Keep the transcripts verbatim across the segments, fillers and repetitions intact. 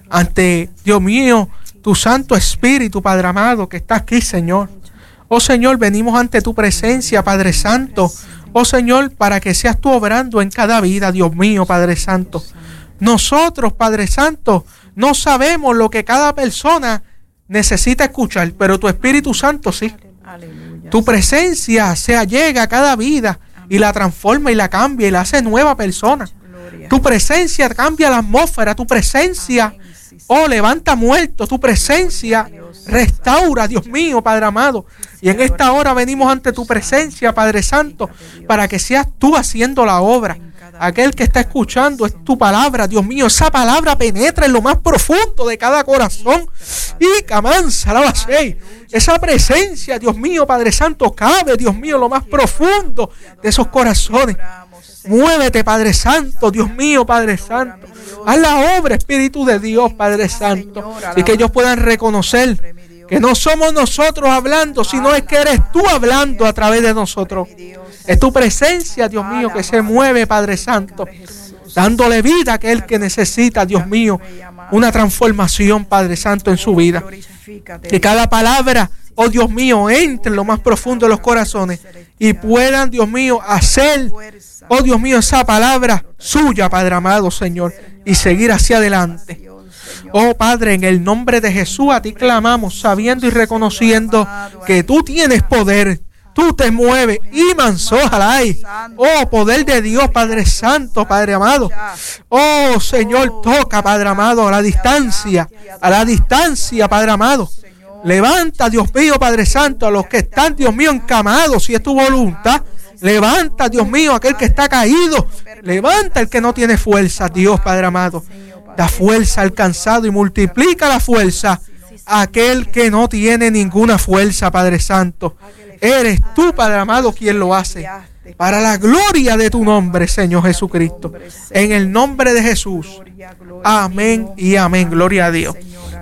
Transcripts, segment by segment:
ante, Dios mío, tu Santo Espíritu, Padre amado, que está aquí, Señor. Oh Señor, venimos ante tu presencia, Padre Santo. Oh Señor, para que seas tú obrando en cada vida, Dios mío, Padre Santo. Nosotros, Padre Santo, no sabemos lo que cada persona necesita escuchar, pero tu Espíritu Santo sí. Tu presencia se allega a cada vida y la transforma y la cambia y la hace nueva persona. Tu presencia cambia la atmósfera, tu presencia, oh, levanta muertos, tu presencia restaura, Dios mío, Padre amado. Y en esta hora venimos ante tu presencia, Padre Santo, para que seas tú haciendo la obra. Aquel que está escuchando es tu palabra, Dios mío. Esa palabra penetra en lo más profundo de cada corazón. Y camanza, la base. Esa presencia, Dios mío, Padre Santo, cabe, Dios mío, lo más profundo de esos corazones. Muévete, Padre Santo, Dios mío, Padre Santo. Haz la obra, Espíritu de Dios, Padre Santo. Y que ellos puedan reconocer que no somos nosotros hablando, sino es que eres tú hablando a través de nosotros. Es tu presencia, Dios mío, que se mueve, Padre Santo, dándole vida a aquel que necesita, Dios mío, una transformación, Padre Santo, en su vida. Que cada palabra, oh Dios mío, entre en lo más profundo de los corazones y puedan, Dios mío, hacer, oh Dios mío, esa palabra suya, Padre amado, Señor, y seguir hacia adelante. Oh Padre, en el nombre de Jesús a ti clamamos, sabiendo y reconociendo que tú tienes poder. Tú te mueves, y mansojalay. Oh, poder de Dios, Padre Santo, Padre amado. Oh, Señor, toca, Padre amado, a la distancia, a la distancia, Padre amado. Levanta, Dios mío, Padre Santo, a los que están, Dios mío, encamados, si es tu voluntad. Levanta, Dios mío, aquel que está caído. Levanta el que no tiene fuerza, Dios, Padre amado. Da fuerza al cansado y multiplica la fuerza a aquel que no tiene ninguna fuerza, Padre Santo. Eres tú, Padre amado, quien lo hace. Para la gloria de tu nombre, Señor Jesucristo. En el nombre de Jesús. Amén y amén. Gloria a Dios.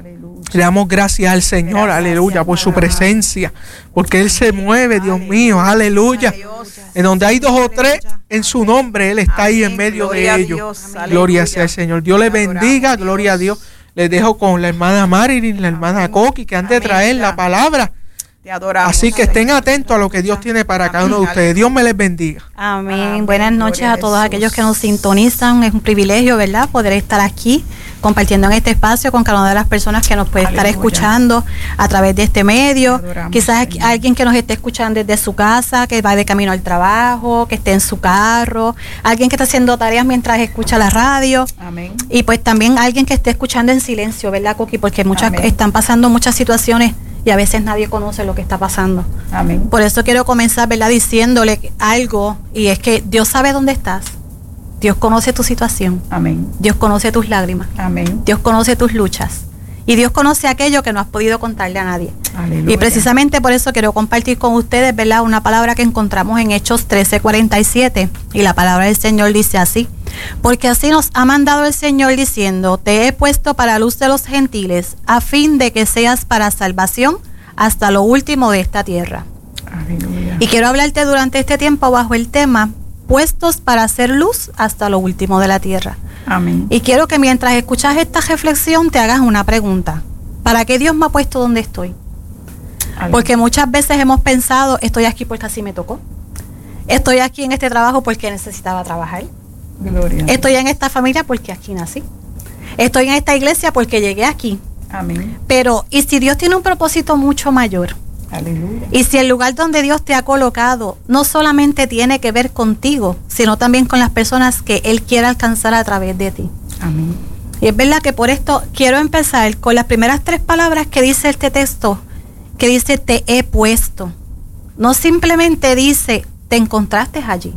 Le damos gracias al Señor, aleluya, por su presencia. Porque Él se mueve, Dios mío, aleluya. En donde hay dos o tres en su nombre, Él está ahí en medio de ellos. Gloria sea al Señor. Dios les bendiga, gloria a Dios. Les dejo con la hermana Marilyn, la hermana Coqui, que han de traer la palabra. Te adoramos. Así que estén atentos a lo que Dios tiene para cada uno de ustedes. Dios me les bendiga. Amén. Buenas noches a todos aquellos que nos sintonizan. Es un privilegio, ¿verdad?, poder estar aquí compartiendo en este espacio con cada una de las personas que nos puede estar escuchando a través de este medio. Quizás alguien que nos esté escuchando desde su casa, que va de camino al trabajo, que esté en su carro, alguien que está haciendo tareas mientras escucha la radio. Amén. Y pues también alguien que esté escuchando en silencio, ¿verdad, Coqui? Porque muchas Amén. Están pasando muchas situaciones y a veces nadie conoce lo que está pasando. Amén. Por eso quiero comenzar, ¿verdad?, diciéndole algo, y es que Dios sabe dónde estás. Dios conoce tu situación. Amén. Dios conoce tus lágrimas. Amén. Dios conoce tus luchas. Y Dios conoce aquello que no has podido contarle a nadie. Aleluya. Y precisamente por eso quiero compartir con ustedes, ¿verdad?, una palabra que encontramos en Hechos trece cuarenta y siete. Y la palabra del Señor dice así: porque así nos ha mandado el Señor diciendo, te he puesto para luz de los gentiles, a fin de que seas para salvación hasta lo último de esta tierra. Aleluya. Y quiero hablarte durante este tiempo bajo el tema, puestos para hacer luz hasta lo último de la tierra. Amén. Y quiero que mientras escuchas esta reflexión te hagas una pregunta: ¿para qué Dios me ha puesto donde estoy? Amén. Porque muchas veces hemos pensado, estoy aquí porque así me tocó. Estoy aquí en este trabajo porque necesitaba trabajar. Gloria. Estoy en esta familia porque aquí nací. Estoy en esta iglesia porque llegué aquí. Amén. Pero, ¿y si Dios tiene un propósito mucho mayor? Aleluya. Y si el lugar donde Dios te ha colocado no solamente tiene que ver contigo, sino también con las personas que Él quiere alcanzar a través de ti. Amén. Y es verdad que por esto quiero empezar con las primeras tres palabras que dice este texto, que dice te he puesto. No simplemente dice te encontraste allí.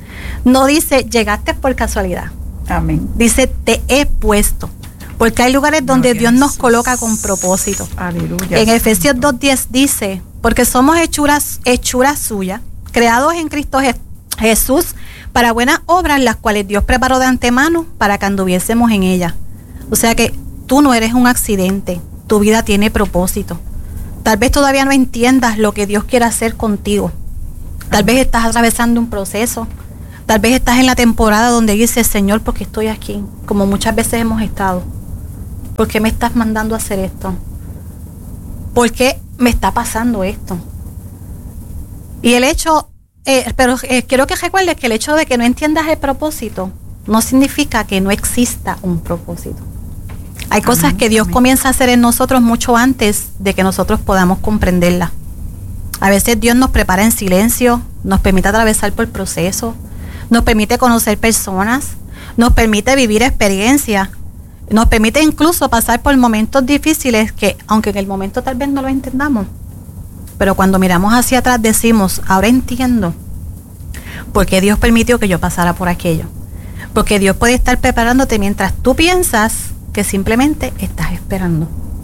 No dice llegaste por casualidad. Amén. Dice te he puesto. Porque hay lugares donde Dios nos coloca con propósito. Aleluya. En Efesios dos diez dice, porque somos hechuras, hechuras suyas, creados en Cristo Je- Jesús para buenas obras, las cuales Dios preparó de antemano para que anduviésemos en ellas. O sea que tú no eres un accidente, tu vida tiene propósito. Tal vez todavía no entiendas lo que Dios quiere hacer contigo. Tal vez estás atravesando un proceso. Tal vez estás en la temporada donde dices, Señor, ¿por qué estoy aquí? Como muchas veces hemos estado. ¿Por qué me estás mandando a hacer esto? ¿Por qué me está pasando esto? Y el hecho, eh, pero eh, quiero que recuerdes que el hecho de que no entiendas el propósito no significa que no exista un propósito. Hay amén, cosas que Dios amén. comienza a hacer en nosotros mucho antes de que nosotros podamos comprenderlas. A veces Dios nos prepara en silencio, nos permite atravesar por procesos, nos permite conocer personas, nos permite vivir experiencias, nos permite incluso pasar por momentos difíciles que, aunque en el momento tal vez no lo entendamos, pero cuando miramos hacia atrás decimos, ahora entiendo por qué Dios permitió que yo pasara por aquello. Porque Dios puede estar preparándote mientras tú piensas que simplemente estás esperando.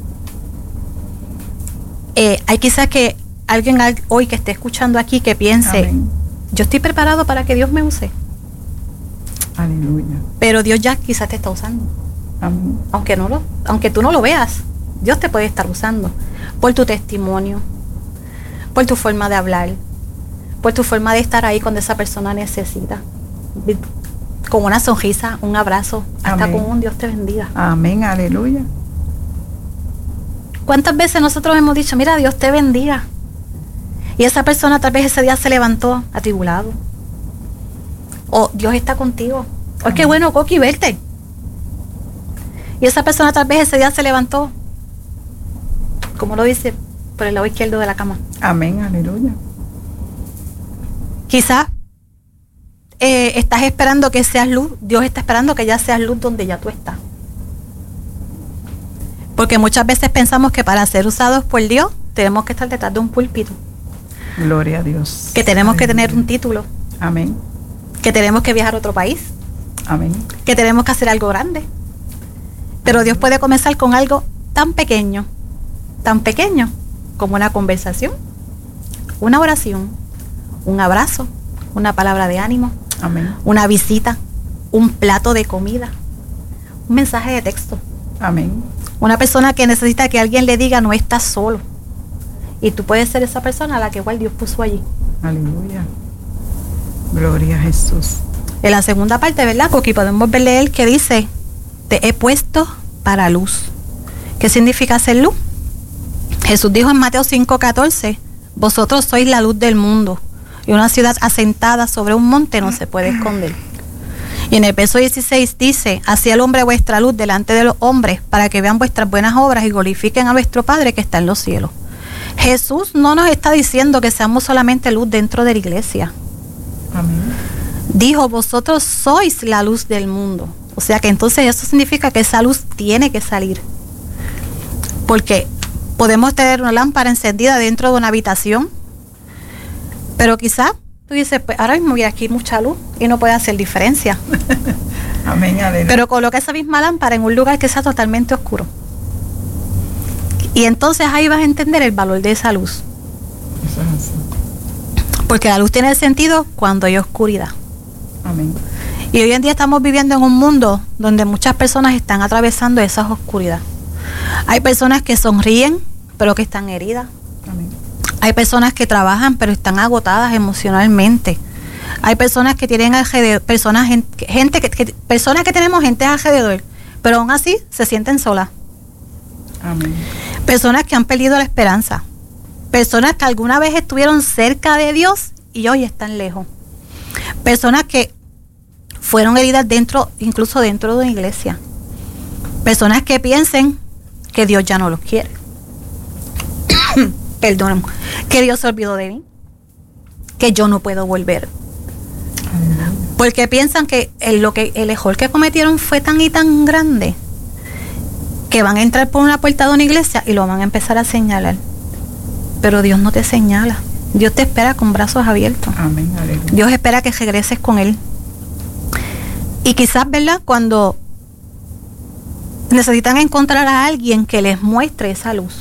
Eh, hay quizás que alguien hoy que esté escuchando aquí que piense, amén. Yo estoy preparado para que Dios me use. Aleluya. Pero Dios ya quizás te está usando. Amén. Aunque no lo, aunque tú no lo veas, Dios te puede estar usando por tu testimonio, por tu forma de hablar, por tu forma de estar ahí cuando esa persona necesita, con una sonrisa, un abrazo, hasta amén. Con un Dios te bendiga. Amén, aleluya. ¿Cuántas veces nosotros hemos dicho, mira, Dios te bendiga? Y esa persona tal vez ese día se levantó atribulado. O Dios está contigo. O es que bueno, Coqui, verte. Y esa persona tal vez ese día se levantó, como lo dice, por el lado izquierdo de la cama. Amén, aleluya. Quizás eh, estás esperando que seas luz. Dios está esperando que ya seas luz donde ya tú estás. Porque muchas veces pensamos que para ser usados por Dios tenemos que estar detrás de un púlpito. Gloria a Dios. Que tenemos aleluya. Que tener un título. Amén. Que tenemos que viajar a otro país. Amén. Que tenemos que hacer algo grande. Pero Dios puede comenzar con algo tan pequeño, tan pequeño como una conversación, una oración, un abrazo, una palabra de ánimo, amén. Una visita, un plato de comida, un mensaje de texto. Amén. Una persona que necesita que alguien le diga no estás solo. Y tú puedes ser esa persona a la que igual Dios puso allí. Aleluya. Gloria a Jesús. En la segunda parte, ¿verdad? Porque podemos leer que dice, te he puesto para luz. ¿Qué significa ser luz? Jesús dijo en Mateo cinco catorce, vosotros sois la luz del mundo, y una ciudad asentada sobre un monte no se puede esconder. Y en el verso dieciséis dice, así alumbre vuestra luz delante de los hombres, para que vean vuestras buenas obras y glorifiquen a vuestro Padre que está en los cielos. Jesús no nos está diciendo que seamos solamente luz dentro de la iglesia. Amén. Dijo, vosotros sois la luz del mundo. O sea que entonces eso significa que esa luz tiene que salir. Porque podemos tener una lámpara encendida dentro de una habitación, pero quizás tú dices, pues ahora mismo hay aquí mucha luz y no puede hacer diferencia. Amén, aleluya. Pero coloca esa misma lámpara en un lugar que sea totalmente oscuro. Y entonces ahí vas a entender el valor de esa luz. Eso es así. Porque la luz tiene sentido cuando hay oscuridad. Amén. Y hoy en día estamos viviendo en un mundo donde muchas personas están atravesando esas oscuridades. Hay personas que sonríen, pero que están heridas. Amén. Hay personas que trabajan, pero están agotadas emocionalmente. Hay personas que tienen alrededor, personas, gente, gente que, que, personas que tenemos gente alrededor, pero aún así se sienten solas. Amén. Personas que han perdido la esperanza. Personas que alguna vez estuvieron cerca de Dios y hoy están lejos. Personas que fueron heridas dentro, incluso dentro de una iglesia. Personas que piensen que Dios ya no los quiere. Perdón, que Dios se olvidó de mí, que yo no puedo volver. Porque piensan que el, lo que el error que cometieron fue tan y tan grande que van a entrar por una puerta de una iglesia y lo van a empezar a señalar. Pero Dios no te señala. Dios te espera con brazos abiertos. Amén, aleluya. Dios espera que regreses con Él. Y quizás, ¿verdad? Cuando necesitan encontrar a alguien que les muestre esa luz.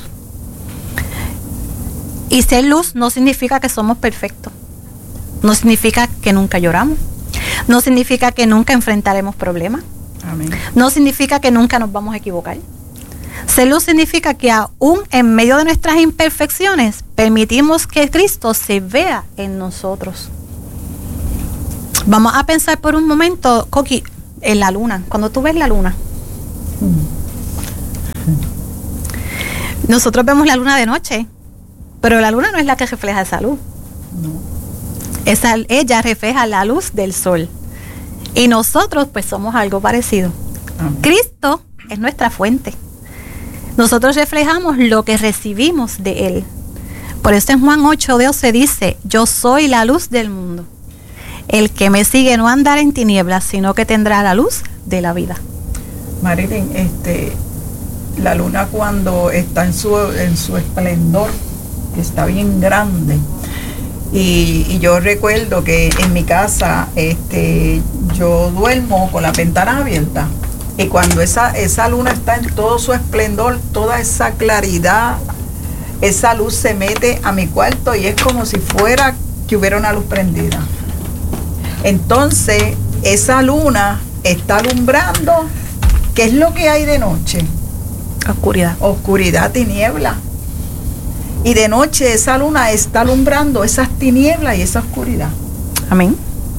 Y ser luz no significa que somos perfectos. No significa que nunca lloramos. No significa que nunca enfrentaremos problemas. Amén. No significa que nunca nos vamos a equivocar. Ser luz significa que aún en medio de nuestras imperfecciones permitimos que Cristo se vea en nosotros. Vamos a pensar por un momento, Coqui, en la luna. Cuando tú ves la luna, Nosotros vemos la luna de noche, pero la luna no es la que refleja esa luz. No. Esa, ella refleja la luz del sol. Y nosotros pues somos algo parecido. Amén. Cristo es nuestra fuente. Nosotros reflejamos lo que recibimos de Él. Por eso en Juan ocho doce dice, yo soy la luz del mundo. El que me sigue no andará en tinieblas, sino que tendrá la luz de la vida. Marilyn, este, la luna cuando está en su, en su esplendor, que está bien grande, y, y yo recuerdo que en mi casa este, yo duermo con las ventanas abiertas, y cuando esa, esa luna está en todo su esplendor, toda esa claridad, esa luz se mete a mi cuarto y es como si fuera que hubiera una luz prendida. Entonces, esa luna está alumbrando. ¿Qué es lo que hay de noche? Oscuridad. Oscuridad, tiniebla. Y de noche esa luna está alumbrando esas tinieblas y esa oscuridad. Amén.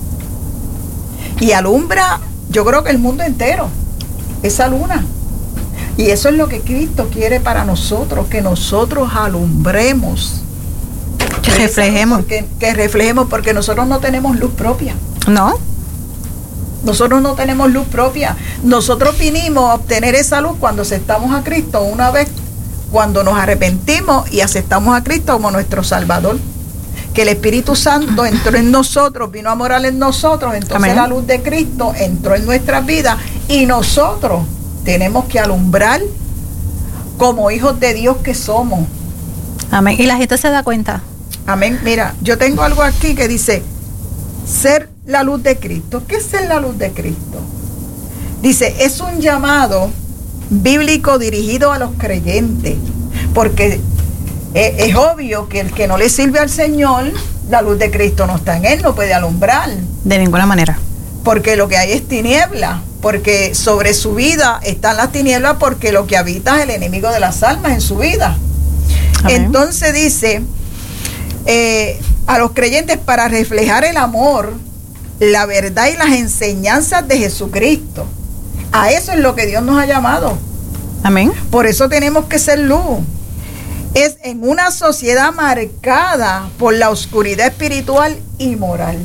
Y alumbra, yo creo que el mundo entero, esa luna. Y eso es lo que Cristo quiere para nosotros, que nosotros alumbremos. Que reflejemos. Porque, que reflejemos, porque nosotros no tenemos luz propia. ¿No? Nosotros no tenemos luz propia. Nosotros vinimos a obtener esa luz cuando aceptamos a Cristo, una vez cuando nos arrepentimos y aceptamos a Cristo como nuestro Salvador. Que el Espíritu Santo entró en nosotros, vino a morar en nosotros, entonces Amén. La luz de Cristo entró en nuestras vidas y nosotros tenemos que alumbrar como hijos de Dios que somos. Amén. Y la gente se da cuenta. Amén. Mira, yo tengo algo aquí que dice, ser la luz de Cristo. ¿Qué es ser la luz de Cristo? Dice, es un llamado bíblico dirigido a los creyentes, porque es, es obvio que el que no le sirve al Señor, la luz de Cristo no está en él, no puede alumbrar. De ninguna manera. Porque lo que hay es tiniebla, porque sobre su vida están las tinieblas, porque lo que habita es el enemigo de las almas en su vida. Amén. Entonces dice, eh, a los creyentes para reflejar el amor, la verdad y las enseñanzas de Jesucristo. A eso es lo que Dios nos ha llamado. Amén. Por eso tenemos que ser luz. Es en una sociedad marcada por la oscuridad espiritual y moral.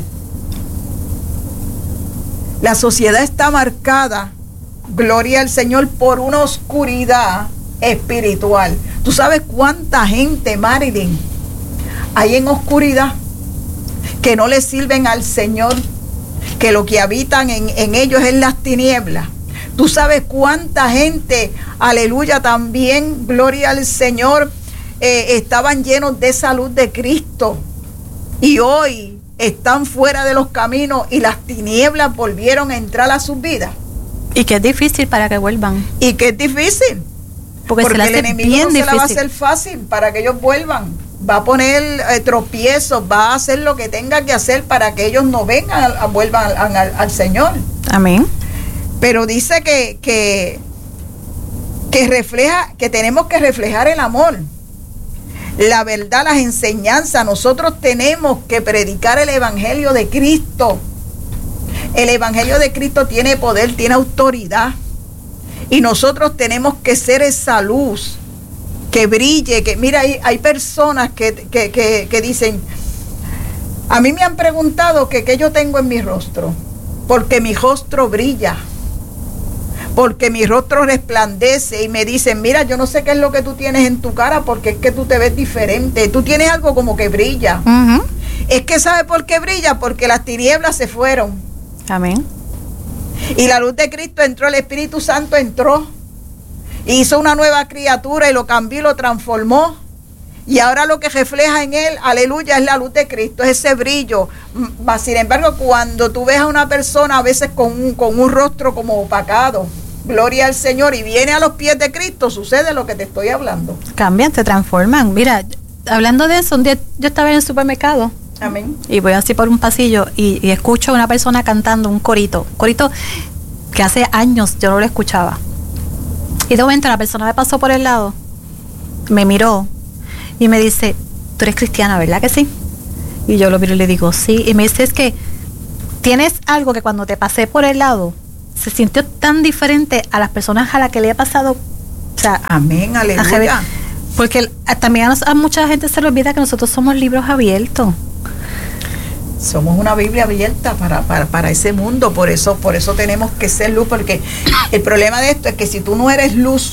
La sociedad está marcada, gloria al Señor, por una oscuridad espiritual. ¿Tú sabes cuánta gente, Marilyn, hay en oscuridad que no le sirven al Señor, que lo que habitan en, en ellos es las tinieblas? Tú sabes cuánta gente, aleluya, también, gloria al Señor, eh, estaban llenos de esa luz de Cristo y hoy están fuera de los caminos y las tinieblas volvieron a entrar a sus vidas. Y que es difícil para que vuelvan. Y que es difícil. Porque, porque se el enemigo no se difícil. la va a hacer fácil para que ellos vuelvan. Va a poner eh, tropiezos, va a hacer lo que tenga que hacer para que ellos no vengan, a, a, vuelvan al, al, al Señor. Amén. Pero dice que, que, que refleja, que tenemos que reflejar el amor, la verdad, las enseñanzas. Nosotros tenemos que predicar el Evangelio de Cristo. El Evangelio de Cristo tiene poder, tiene autoridad. Y nosotros tenemos que ser esa luz que brille, que mira, hay, hay personas que, que, que, que dicen, a mí me han preguntado que qué yo tengo en mi rostro, porque mi rostro brilla, porque mi rostro resplandece, y me dicen, mira, yo no sé qué es lo que tú tienes en tu cara, porque es que tú te ves diferente, tú tienes algo como que brilla. Uh-huh. Es que ¿sabe por qué brilla? Porque las tinieblas se fueron. Amén. Y la luz de Cristo entró, el Espíritu Santo entró, hizo una nueva criatura y lo cambió y lo transformó. Y ahora lo que refleja en él, aleluya, es la luz de Cristo, es ese brillo. Mas, sin embargo, cuando tú ves a una persona a veces con un, con un rostro como opacado, gloria al Señor, y viene a los pies de Cristo, sucede lo que te estoy hablando. Cambian, se transforman. Mira, hablando de eso, un día yo estaba en el supermercado. Amén. Y voy así por un pasillo y, y escucho a una persona cantando un corito, corito que hace años yo no lo escuchaba. Y de momento la persona me pasó por el lado, me miró y me dice, tú eres cristiana, ¿verdad que sí? Y yo lo miro y le digo, sí. Y me dice, es que tienes algo que cuando te pasé por el lado se sintió tan diferente a las personas a las que le he pasado O sea, amén, aleluya. Porque también a, a mucha gente se le olvida que nosotros somos libros abiertos. Somos una Biblia abierta para, para, para ese mundo, por eso, por eso tenemos que ser luz, porque el problema de esto es que si tú no eres luz,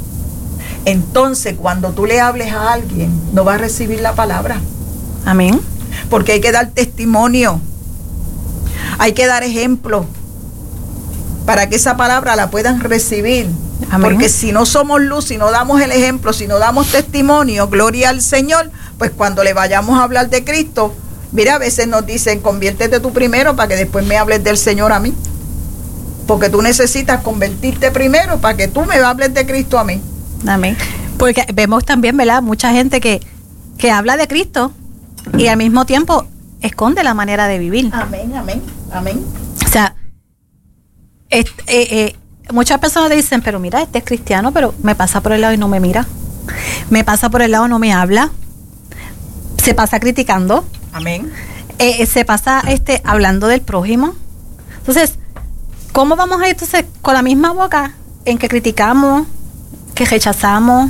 entonces cuando tú le hables a alguien, no vas a recibir la palabra. Amén. Porque hay que dar testimonio, hay que dar ejemplo, para que esa palabra la puedan recibir. Amén. Porque si no somos luz, si no damos el ejemplo, si no damos testimonio, gloria al Señor, pues cuando le vayamos a hablar de Cristo, mira, a veces nos dicen, conviértete tú primero para que después me hables del Señor a mí. Porque tú necesitas convertirte primero para que tú me hables de Cristo a mí. Amén. Porque vemos también, ¿verdad? Mucha gente que, que habla de Cristo y al mismo tiempo esconde la manera de vivir. Amén, amén, amén. O sea, es, eh, eh, muchas personas dicen, pero mira, este es cristiano, pero me pasa por el lado y no me mira. Me pasa por el lado y no me habla. Se pasa criticando. Amén. Eh, se pasa este hablando del prójimo. Entonces, ¿cómo vamos a ir entonces con la misma boca en que criticamos, que rechazamos,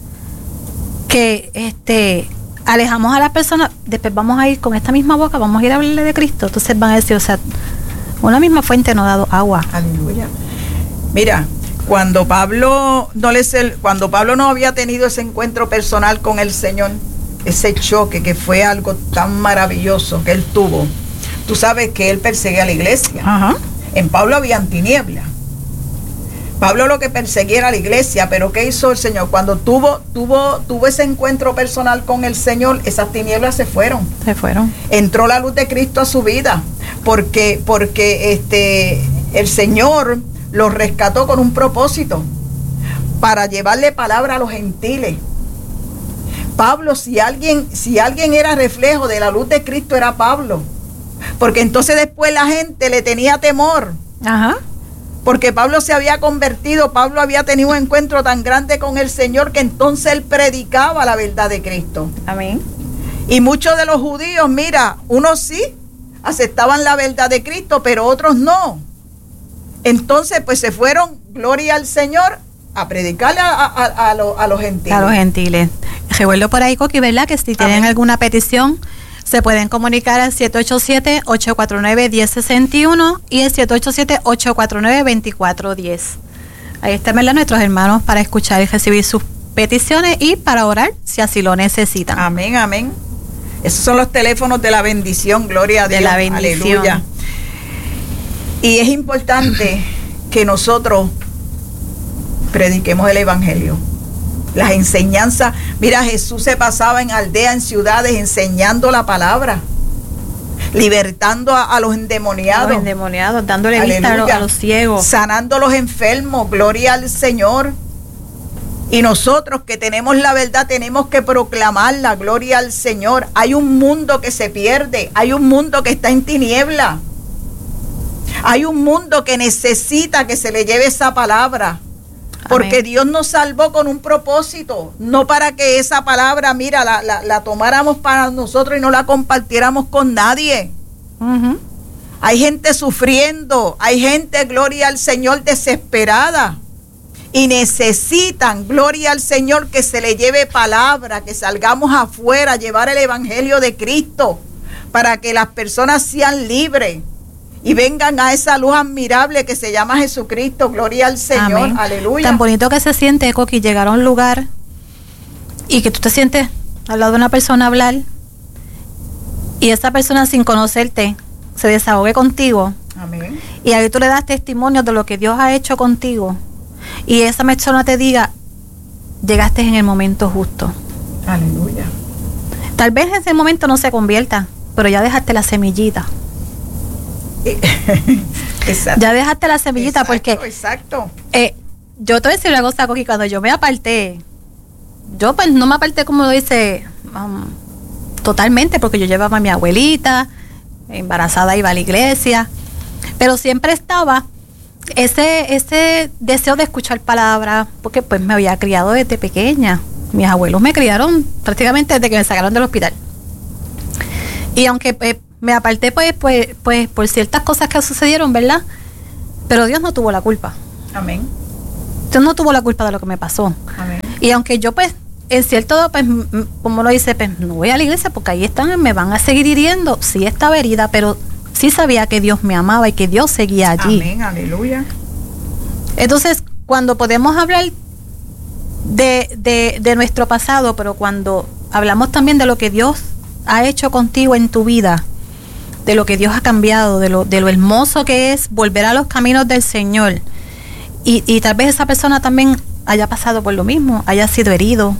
que este alejamos a las personas? Después vamos a ir con esta misma boca, vamos a ir a hablarle de Cristo. Entonces van a decir, o sea, una misma fuente no ha dado agua. Aleluya. Mira, cuando Pablo no les el, cuando Pablo no había tenido ese encuentro personal con el Señor, ese choque que fue algo tan maravilloso que él tuvo, tú sabes que él perseguía a la iglesia. Ajá. En Pablo habían tinieblas. Pablo lo que perseguía era la iglesia, pero ¿qué hizo el Señor? Cuando tuvo, tuvo, tuvo ese encuentro personal con el Señor, esas tinieblas se fueron. Se fueron. Entró la luz de Cristo a su vida, porque, porque este, el Señor los rescató con un propósito, para llevarle palabra a los gentiles. Pablo, si alguien, si alguien era reflejo de la luz de Cristo, era Pablo. Porque entonces después la gente le tenía temor. Ajá. Porque Pablo se había convertido, Pablo había tenido un encuentro tan grande con el Señor que entonces él predicaba la verdad de Cristo. Amén. Y muchos de los judíos, mira, unos sí aceptaban la verdad de Cristo, pero otros no. Entonces pues se fueron, gloria al Señor, a predicarle a, a, a, a, los, a los gentiles. A los gentiles. Recuerdo por ahí, Coqui, ¿verdad? Que si tienen Amén. Alguna petición, se pueden comunicar al siete ocho siete, ocho cuatro nueve, uno cero seis uno y el siete ocho siete, ocho cuatro nueve, dos cuatro uno cero. Ahí están, ¿verdad?, nuestros hermanos para escuchar y recibir sus peticiones y para orar si así lo necesitan. Amén, amén. Esos son los teléfonos de la bendición, gloria a Dios. De la bendición. Aleluya. Y es importante que nosotros prediquemos el evangelio. Las enseñanzas, mira, Jesús se pasaba en aldeas, en ciudades, enseñando la palabra, libertando a, a los endemoniados. Los endemoniados, dándole vista a los, a los ciegos. Sanando a los enfermos, gloria al Señor. Y nosotros que tenemos la verdad, tenemos que proclamarla, gloria al Señor. Hay un mundo que se pierde, hay un mundo que está en tiniebla. Hay un mundo que necesita que se le lleve esa palabra. Porque Amén. Dios nos salvó con un propósito, no para que esa palabra, mira, la, la, la tomáramos para nosotros y no la compartiéramos con nadie. Uh-huh. Hay gente sufriendo, hay gente, gloria al Señor, desesperada. Y necesitan, gloria al Señor, que se le lleve palabra, que salgamos afuera a llevar el evangelio de Cristo, para que las personas sean libres. Y vengan a esa luz admirable que se llama Jesucristo. Gloria al Señor. Amén. Aleluya. Tan bonito que se siente, Coqui, llegar a un lugar y que tú te sientes al lado de una persona a hablar y esa persona sin conocerte se desahogue contigo. Amén. Y ahí tú le das testimonio de lo que Dios ha hecho contigo. Y esa persona te diga, llegaste en el momento justo. Aleluya. Tal vez en ese momento no se convierta, pero ya dejaste la semillita. Exacto. Ya dejaste la semillita. Exacto, porque exacto. Eh, yo te voy a decir una cosa, Coqui, cuando yo me aparté, yo pues no me aparté como lo dice um, totalmente, porque yo llevaba a mi abuelita embarazada, iba a la iglesia, pero siempre estaba ese ese deseo de escuchar palabras, porque pues me había criado desde pequeña. Mis abuelos me criaron prácticamente desde que me sacaron del hospital, y aunque eh, me aparté pues, pues, pues por ciertas cosas que sucedieron, ¿verdad? Pero Dios no tuvo la culpa. Amén. Usted no tuvo la culpa de lo que me pasó. Amén. Y aunque yo pues, en cierto, pues, como lo dice, pues no voy a la iglesia porque ahí están, me van a seguir hiriendo. Sí estaba herida, pero sí sabía que Dios me amaba y que Dios seguía allí. Amén, aleluya. Entonces, cuando podemos hablar de, de, de nuestro pasado, pero cuando hablamos también de lo que Dios ha hecho contigo en tu vida, de lo que Dios ha cambiado, de lo, de lo hermoso que es volver a los caminos del Señor, y, y tal vez esa persona también haya pasado por lo mismo, haya sido herido,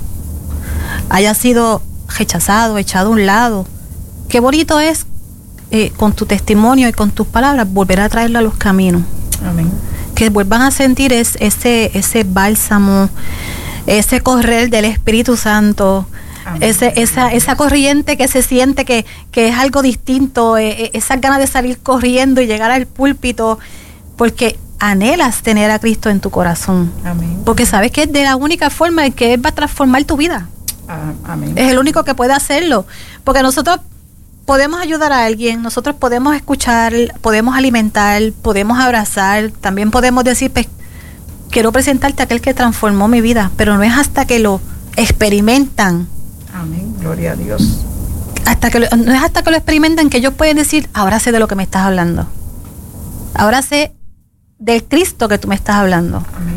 haya sido rechazado, echado a un lado. Qué bonito es eh, con tu testimonio y con tus palabras volver a traerlo a los caminos. Amén. Que vuelvan a sentir es, ese, ese bálsamo, ese correr del Espíritu Santo, ese, esa, esa corriente que se siente que, que es algo distinto, eh, esas ganas de salir corriendo y llegar al púlpito, porque anhelas tener a Cristo en tu corazón. Amén. Porque sabes que es de la única forma en que Él va a transformar tu vida. Ah, amén. Es el único que puede hacerlo. Porque nosotros podemos ayudar a alguien, nosotros podemos escuchar, podemos alimentar, podemos abrazar, también podemos decir, pues, quiero presentarte a aquel que transformó mi vida, pero no es hasta que lo experimentan. Amén, gloria a Dios. Hasta que lo, no es hasta que lo experimentan que ellos pueden decir, ahora sé de lo que me estás hablando. Ahora sé del Cristo que tú me estás hablando. Amén.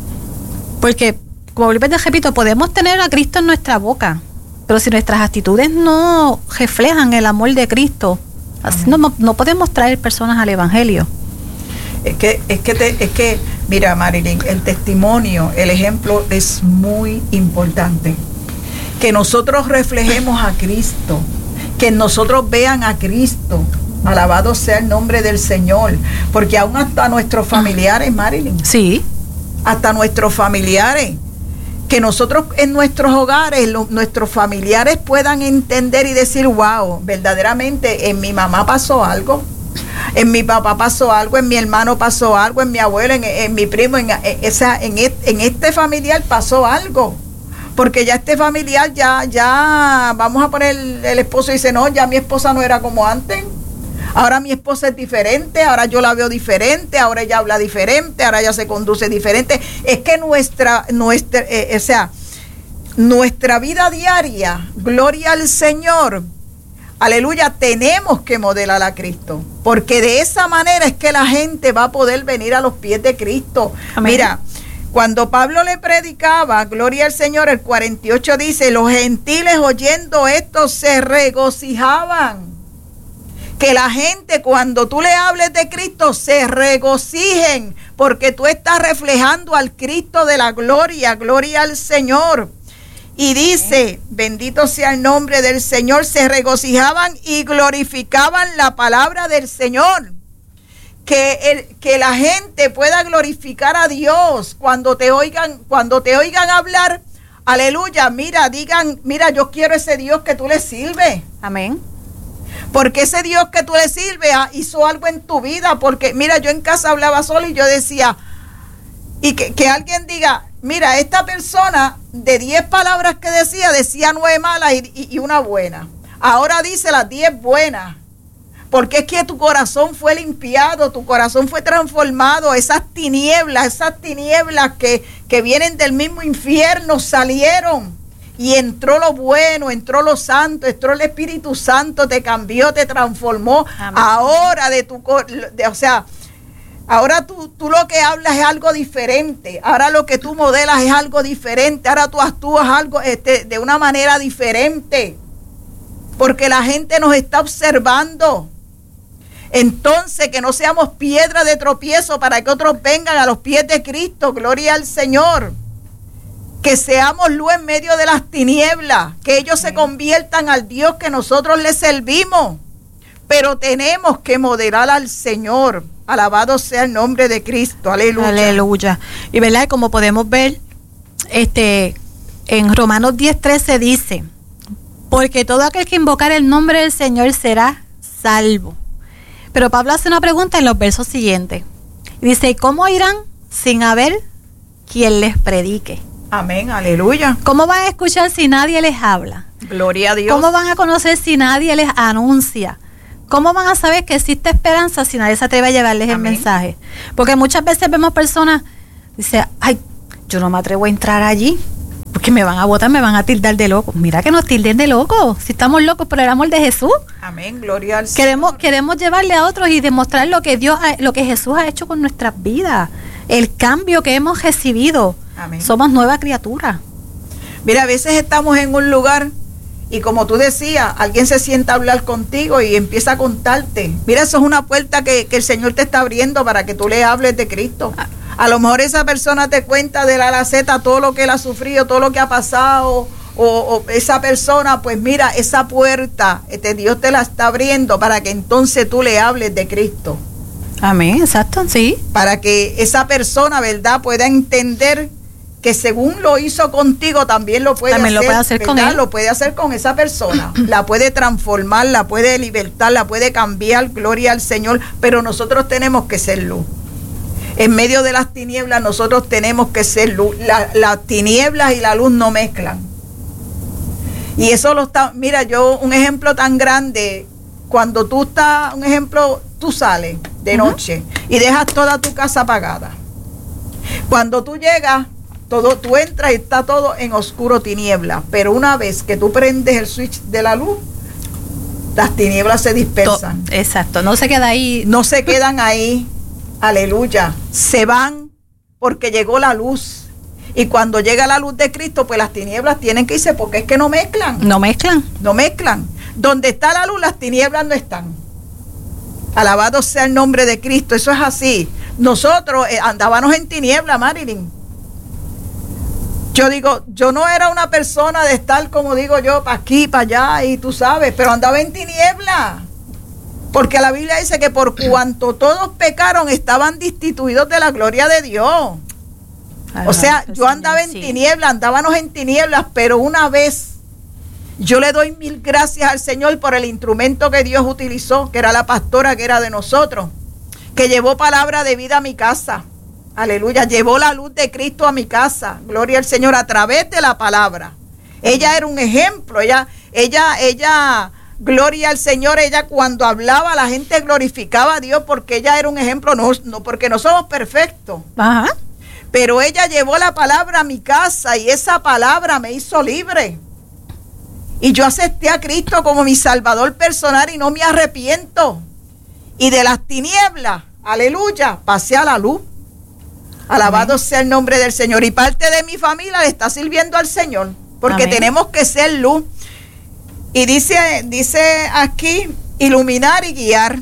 Porque, como les repito, podemos tener a Cristo en nuestra boca, pero si nuestras actitudes no reflejan el amor de Cristo, así no, no podemos traer personas al Evangelio. Es que, es que, te, es que, mira, Marilyn, el testimonio, el ejemplo es muy importante. Que nosotros reflejemos a Cristo, que nosotros vean a Cristo. Alabado sea el nombre del Señor, porque aún hasta nuestros familiares, Marilyn. Sí. Hasta nuestros familiares. Que nosotros en nuestros hogares, los, nuestros familiares puedan entender y decir, wow, verdaderamente en mi mamá pasó algo, en mi papá pasó algo, en mi hermano pasó algo, en mi abuelo, en, en mi primo, en, en, esa, en, este, en este familiar pasó algo. Porque ya este familiar, ya, ya, vamos a poner, el esposo dice, no, ya mi esposa no era como antes. Ahora mi esposa es diferente, ahora yo la veo diferente, ahora ella habla diferente, ahora ella se conduce diferente. Es que nuestra, nuestra, eh, o sea, nuestra vida diaria, gloria al Señor, aleluya, tenemos que modelar a Cristo. Porque de esa manera es que la gente va a poder venir a los pies de Cristo. Amén. Mira, cuando Pablo le predicaba, gloria al Señor, el cuarenta y ocho dice, los gentiles oyendo esto se regocijaban. Que la gente cuando tú le hables de Cristo se regocijen porque tú estás reflejando al Cristo de la gloria, gloria al Señor. Y dice, bendito sea el nombre del Señor, se regocijaban y glorificaban la palabra del Señor. Que, el, que la gente pueda glorificar a Dios cuando te oigan, cuando te oigan hablar, aleluya, mira, digan, mira, yo quiero ese Dios que tú le sirves. Amén. Porque ese Dios que tú le sirves hizo algo en tu vida. Porque, mira, yo en casa hablaba solo y yo decía, y que, que alguien diga, mira, esta persona de diez palabras que decía, decía nueve malas y, y, y una buena. Ahora dice las diez buenas. Porque es que tu corazón fue limpiado, tu corazón fue transformado. Esas tinieblas, esas tinieblas que, que vienen del mismo infierno salieron. Y entró lo bueno, entró lo santo, entró el Espíritu Santo, te cambió, te transformó. Amén. Ahora de tu, de, o sea, ahora tú, tú lo que hablas es algo diferente. Ahora lo que tú modelas es algo diferente. Ahora tú actúas algo este, de una manera diferente. Porque la gente nos está observando. Entonces, que no seamos piedra de tropiezo para que otros vengan a los pies de Cristo. Gloria al Señor. Que seamos luz en medio de las tinieblas, que ellos se conviertan al Dios que nosotros les servimos, pero tenemos que modelar al Señor. Alabado sea el nombre de Cristo, aleluya. Aleluya. Y verdad, como podemos ver, este, en Romanos diez trece dice, porque todo aquel que invocar el nombre del Señor será salvo. Pero Pablo hace una pregunta en los versos siguientes. Dice, ¿y cómo irán sin haber quien les predique? Amén, aleluya. ¿Cómo van a escuchar si nadie les habla? Gloria a Dios. ¿Cómo van a conocer si nadie les anuncia? ¿Cómo van a saber que existe esperanza si nadie se atreve a llevarles Amén. El mensaje? Porque muchas veces vemos personas, dice, ay, yo no me atrevo a entrar allí, porque me van a botar, me van a tildar de loco. Mira que nos tilden de locos, si estamos locos por el amor de Jesús. Amén, gloria al queremos, Señor. Queremos llevarle a otros y demostrar lo que Dios, ha, lo que Jesús ha hecho con nuestras vidas, el cambio que hemos recibido. Amén. Somos nueva criatura. Mira, a veces estamos en un lugar y como tú decías, alguien se sienta a hablar contigo y empieza a contarte. Mira, eso es una puerta que, que el Señor te está abriendo para que tú le hables de Cristo. A lo mejor esa persona te cuenta de la a la zeta todo lo que él ha sufrido, todo lo que ha pasado, o, o esa persona, pues mira, esa puerta, este Dios te la está abriendo para que entonces tú le hables de Cristo. Amén, exacto, sí. Para que esa persona, ¿verdad?, pueda entender que según lo hizo contigo, también lo puede también hacer, lo puede hacer con él. Lo puede hacer con esa persona. La puede transformar, la puede libertar, la puede cambiar, gloria al Señor, pero nosotros tenemos que ser luz. En medio de las tinieblas nosotros tenemos que ser luz. La, las tinieblas y la luz no mezclan. Y eso lo está, mira, yo un ejemplo tan grande, cuando tú estás, un ejemplo, tú sales de noche uh-huh. y dejas toda tu casa apagada. Cuando tú llegas, todo, tú entras y está todo en oscuro, tiniebla. Pero una vez que tú prendes el switch de la luz, las tinieblas se dispersan. To- exacto, no se queda ahí. No se quedan ahí. Aleluya, se van porque llegó la luz. Y cuando llega la luz de Cristo, pues las tinieblas tienen que irse porque es que no mezclan. No mezclan. No mezclan. Donde está la luz, las tinieblas no están. Alabado sea el nombre de Cristo, eso es así. Nosotros eh, andábamos en tiniebla, Marilyn. Yo digo, yo no era una persona de estar, como digo yo, para aquí, para allá, y tú sabes, pero andaba en tiniebla. Porque la Biblia dice que por cuanto todos pecaron, estaban destituidos de la gloria de Dios. O sea, yo andaba en tinieblas, andábamos en tinieblas, pero una vez yo le doy mil gracias al Señor por el instrumento que Dios utilizó, que era la pastora que era de nosotros, que llevó palabra de vida a mi casa. Aleluya, llevó la luz de Cristo a mi casa. Gloria al Señor a través de la palabra. Ella era un ejemplo, ella, ella, ella... Gloria al Señor, ella cuando hablaba la gente glorificaba a Dios porque ella era un ejemplo, no, no porque no somos perfectos. Ajá. Pero ella llevó la palabra a mi casa y esa palabra me hizo libre. Y yo acepté a Cristo como mi Salvador personal y no me arrepiento. Y de las tinieblas, aleluya, pasé a la luz. Alabado Amén. Sea el nombre del Señor. Y parte de mi familia le está sirviendo al Señor porque Amén. Tenemos que ser luz. Y dice, dice aquí, iluminar y guiar.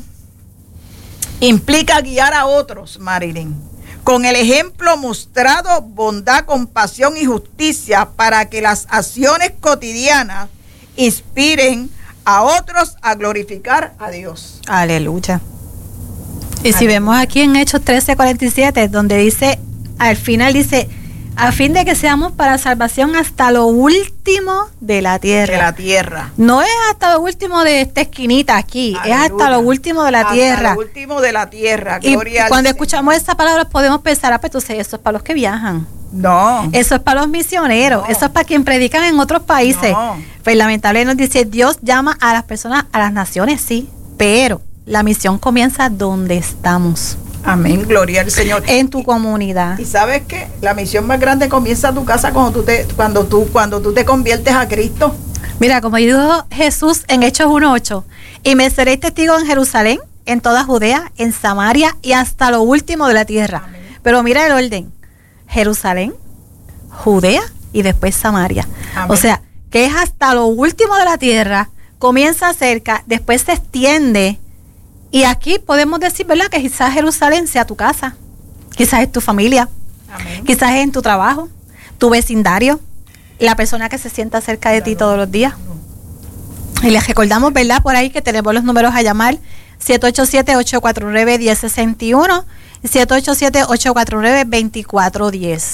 Implica guiar a otros, Marilyn. Con el ejemplo mostrado, bondad, compasión y justicia para que las acciones cotidianas inspiren a otros a glorificar a Dios. Aleluya. Y Aleluya. Si vemos aquí en Hechos trece cuarenta y siete, donde dice, al final dice, a fin de que seamos para salvación hasta lo último de la tierra. De la tierra. No es hasta lo último de esta esquinita aquí, Aleluya. Es hasta lo último de la hasta tierra. Hasta lo último de la tierra. Y Gloria cuando escuchamos esa palabra podemos pensar, ah, pues entonces eso es para los que viajan. No. Eso es para los misioneros, no. Eso es para quien predican en otros países. No. Pues lamentablemente nos dice, Dios llama a las personas, a las naciones, sí, pero la misión comienza donde estamos. Amén, gloria al Señor. En tu comunidad. Y sabes que la misión más grande comienza en tu casa cuando tú te, cuando tú, cuando tú te conviertes a Cristo. Mira, como dijo Jesús en Hechos uno ocho, y me seréis testigo en Jerusalén, en toda Judea, en Samaria y hasta lo último de la tierra. Amén. Pero mira el orden: Jerusalén, Judea y después Samaria. Amén. O sea, que es hasta lo último de la tierra, comienza cerca, después se extiende. Y aquí podemos decir, ¿verdad?, que quizás Jerusalén sea tu casa, quizás es tu familia, Amén. Quizás es en tu trabajo, tu vecindario, la persona que se sienta cerca de ti todos los días. Y les recordamos, ¿verdad?, por ahí que tenemos los números a llamar: siete ocho siete, ocho cuatro nueve, uno cero seis uno y siete ocho siete, ocho cuatro nueve, dos cuatro uno cero.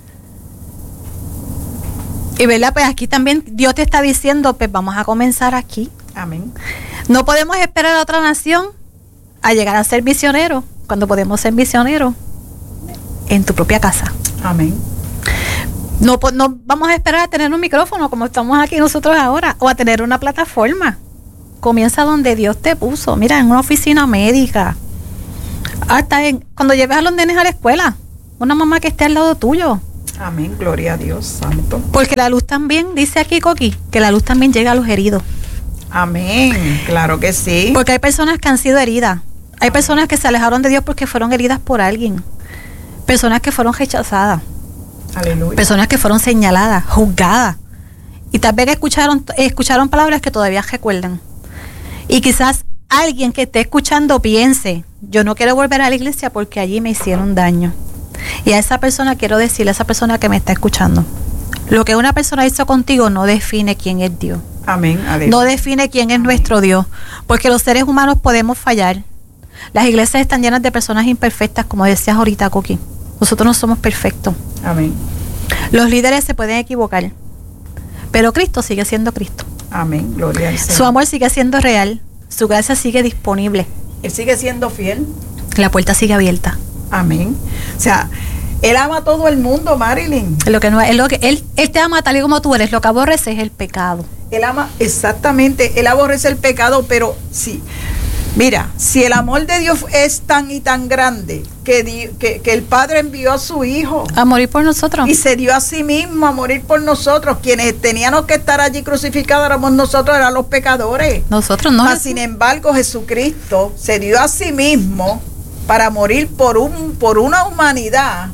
Y verdad, pues aquí también Dios te está diciendo, pues vamos a comenzar aquí. Amén. No podemos esperar a otra nación a llegar a ser misioneros cuando podemos ser misioneros en tu propia casa. Amén. No, no vamos a esperar a tener un micrófono como estamos aquí nosotros ahora, o a tener una plataforma. Comienza donde Dios te puso. Mira, en una oficina médica, hasta en, cuando lleves a los nenes a la escuela, una mamá que esté al lado tuyo. Amén, gloria a Dios, santo. Porque la luz también, dice aquí Coqui, que la luz también llega a los heridos. Amén, claro que sí. Porque hay personas que han sido heridas. Hay personas que se alejaron de Dios porque fueron heridas por alguien. Personas que fueron rechazadas. Aleluya. Personas que fueron señaladas, juzgadas. Y tal vez escucharon, escucharon palabras que todavía recuerdan. Y quizás alguien que esté escuchando piense, yo no quiero volver a la iglesia porque allí me hicieron daño. Y a esa persona quiero decirle, a esa persona que me está escuchando, lo que una persona hizo contigo no define quién es Dios. Amén. Aleluya. No define quién es nuestro Dios, porque los seres humanos podemos fallar. Las iglesias están llenas de personas imperfectas, como decías ahorita, Coqui. Nosotros no somos perfectos. Amén. Los líderes se pueden equivocar, pero Cristo sigue siendo Cristo. Amén, gloria al Señor. Su amor sigue siendo real, su gracia sigue disponible. Él sigue siendo fiel. La puerta sigue abierta. Amén. O sea, Él ama a todo el mundo, Marilyn. Lo que no es, lo que él, él te ama tal y como tú eres. Lo que aborrece es el pecado. Él ama, exactamente, Él aborrece el pecado, pero sí. Mira, si el amor de Dios es tan y tan grande que, di, que, que el Padre envió a su Hijo a morir por nosotros y se dio a sí mismo a morir por nosotros, quienes teníamos que estar allí crucificados éramos nosotros, eran los pecadores. Nosotros no. Mas, sin embargo, Jesucristo se dio a sí mismo para morir por un por una humanidad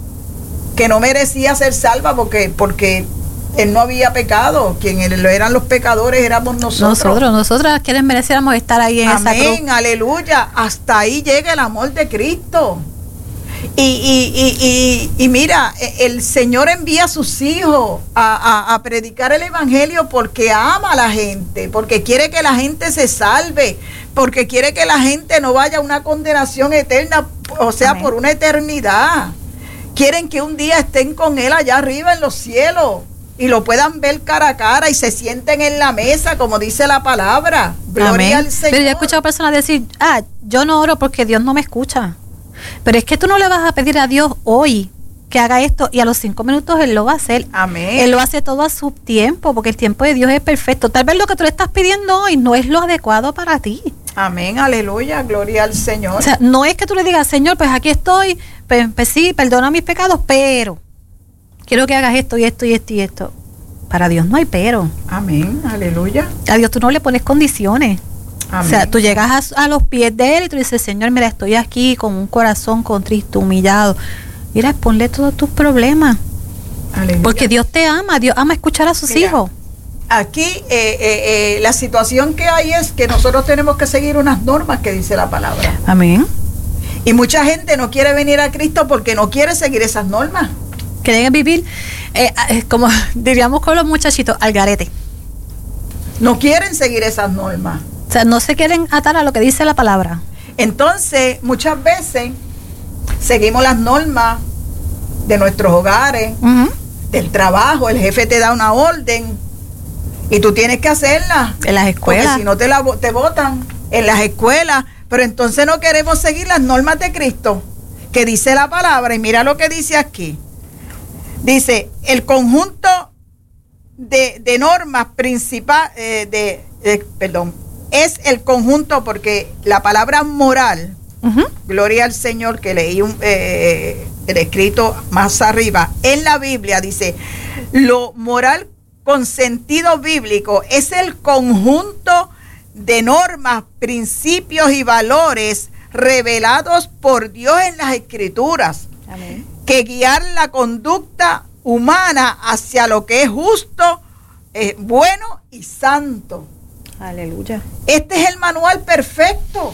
que no merecía ser salva porque porque Él no había pecado, quien eran los pecadores éramos nosotros. Nosotros, nosotras quienes mereciéramos estar ahí en Amén, esa cruz. Aleluya, hasta ahí llega el amor de Cristo. Y, y, y, y, y mira, el Señor envía a sus hijos a, a, a predicar el Evangelio porque ama a la gente, porque quiere que la gente se salve, porque quiere que la gente no vaya a una condenación eterna, o sea, Amén. Por una eternidad. Quieren que un día estén con Él allá arriba en los cielos y lo puedan ver cara a cara y se sienten en la mesa, como dice la palabra. Gloria Amén. Al Señor. Pero yo he escuchado personas decir, ah, yo no oro porque Dios no me escucha. Pero es que tú no le vas a pedir a Dios hoy que haga esto y a los cinco minutos Él lo va a hacer. Amén. Él lo hace todo a su tiempo, porque el tiempo de Dios es perfecto. Tal vez lo que tú le estás pidiendo hoy no es lo adecuado para ti. Amén, aleluya, gloria al Señor. O sea, no es que tú le digas, Señor, pues aquí estoy, pues, pues sí, perdona mis pecados, pero quiero que hagas esto y esto y esto y esto. Para Dios no hay pero. Amén, aleluya. A Dios tú no le pones condiciones. Amén. O sea, tú llegas a, a los pies de Él y tú dices, Señor, mira, estoy aquí con un corazón contristo, humillado. Mira, ponle todos tus problemas. Aleluya. Porque Dios te ama, Dios ama escuchar a sus mira, hijos. Aquí eh, eh, eh, la situación que hay es que nosotros tenemos que seguir unas normas que dice la palabra. Amén. Y mucha gente no quiere venir a Cristo porque no quiere seguir esas normas. Quieren vivir, eh, como diríamos con los muchachitos, al garete. No quieren seguir esas normas. O sea, no se quieren atar a lo que dice la palabra. Entonces, muchas veces seguimos las normas de nuestros hogares, uh-huh. del trabajo. El jefe te da una orden y tú tienes que hacerla. En las escuelas. Porque si no te la te botan en las escuelas. Pero entonces no queremos seguir las normas de Cristo, que dice la palabra. Y mira lo que dice aquí. Dice, el conjunto de, de normas principales, eh, de, de, perdón, es el conjunto, porque la palabra moral, uh-huh. gloria al Señor, que leí un, eh, el escrito más arriba, en la Biblia dice, lo moral con sentido bíblico es el conjunto de normas, principios y valores revelados por Dios en las Escrituras. Amén. Que guiar la conducta humana hacia lo que es justo, eh, bueno y santo. Aleluya. Este es el manual perfecto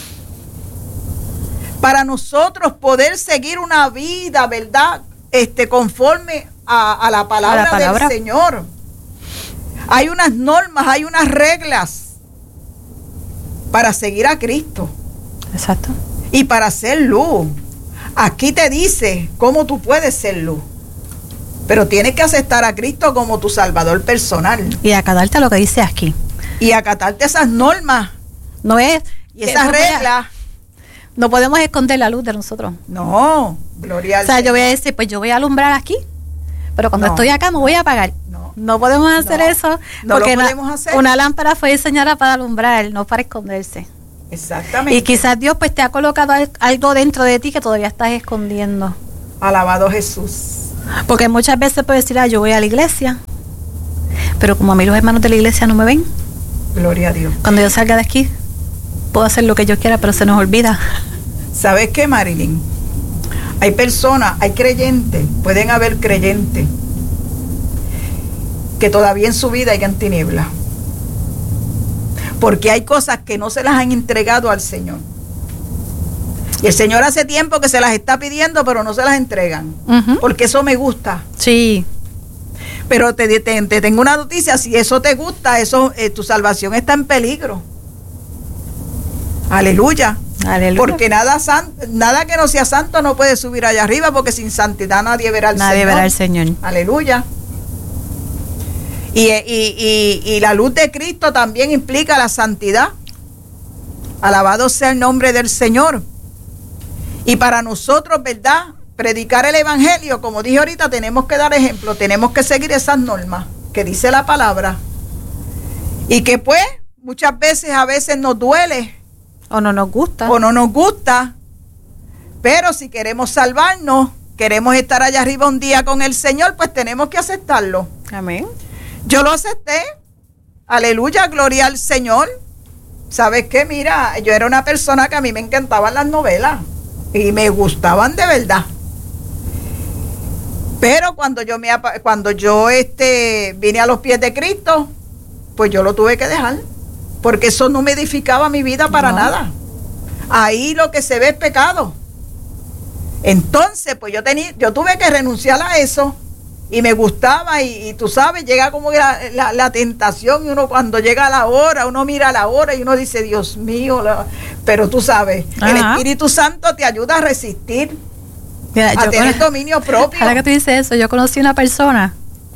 para nosotros poder seguir una vida, ¿verdad? Este, conforme a, a, la palabra, a la palabra del Señor. Hay unas normas, hay unas reglas para seguir a Cristo. Exacto. Y para ser luz. Aquí te dice cómo tú puedes ser luz. Pero tienes que aceptar a Cristo como tu Salvador personal. Y acatarte a lo que dice aquí. Y acatarte esas normas. No es. Y esas no reglas. No podemos esconder la luz de nosotros. No, gloria al Señor. O sea, yo voy a decir, pues yo voy a alumbrar aquí, pero cuando no. estoy acá me voy a apagar. No, no podemos hacer no. eso. No porque lo podemos hacer. Una lámpara fue diseñada para alumbrar, no para esconderse. Exactamente. Y quizás Dios pues te ha colocado algo dentro de ti que todavía estás escondiendo. Alabado Jesús. Porque muchas veces puedes decir, ah, yo voy a la iglesia, pero como a mí los hermanos de la iglesia no me ven. Gloria a Dios. Cuando yo salga de aquí, puedo hacer lo que yo quiera, pero se nos olvida. ¿Sabes qué, Marilyn? Hay personas, hay creyentes, pueden haber creyentes que todavía en su vida hayan tinieblas. Porque hay cosas que no se las han entregado al Señor. Y el Señor hace tiempo que se las está pidiendo, pero no se las entregan. Uh-huh. Porque eso me gusta. Sí. Pero te, te, te tengo una noticia, si eso te gusta, eso eh, tu salvación está en peligro. Aleluya. Aleluya. Porque nada san, nada que no sea santo no puede subir allá arriba, porque sin santidad nadie verá al nadie Señor. Nadie verá al Señor. Aleluya. Y, y, y, y la luz de Cristo también implica la santidad. Alabado sea el nombre del Señor. Y para nosotros, ¿verdad?, predicar el evangelio, como dije ahorita, tenemos que dar ejemplo, tenemos que seguir esas normas que dice la palabra. Y que pues, muchas veces, a veces nos duele. O no nos gusta. O no nos gusta. Pero si queremos salvarnos, queremos estar allá arriba un día con el Señor, pues tenemos que aceptarlo. Amén. Yo lo acepté. Aleluya, gloria al Señor. ¿Sabes qué? Mira, yo era una persona que a mí me encantaban las novelas. Y me gustaban de verdad. Pero cuando yo me cuando yo este vine a los pies de Cristo, pues yo lo tuve que dejar, porque eso no me edificaba mi vida para no. nada. Ahí lo que se ve es pecado. Entonces, pues yo tenía, yo tuve que renunciar a eso. Y me gustaba, y, y tú sabes, llega como la, la, la tentación, y uno cuando llega la hora, uno mira la hora y uno dice, Dios mío, la... pero tú sabes, Ajá. el Espíritu Santo te ayuda a resistir, Mira, a tener con... dominio propio. Ahora que tú dices eso, yo conocí una persona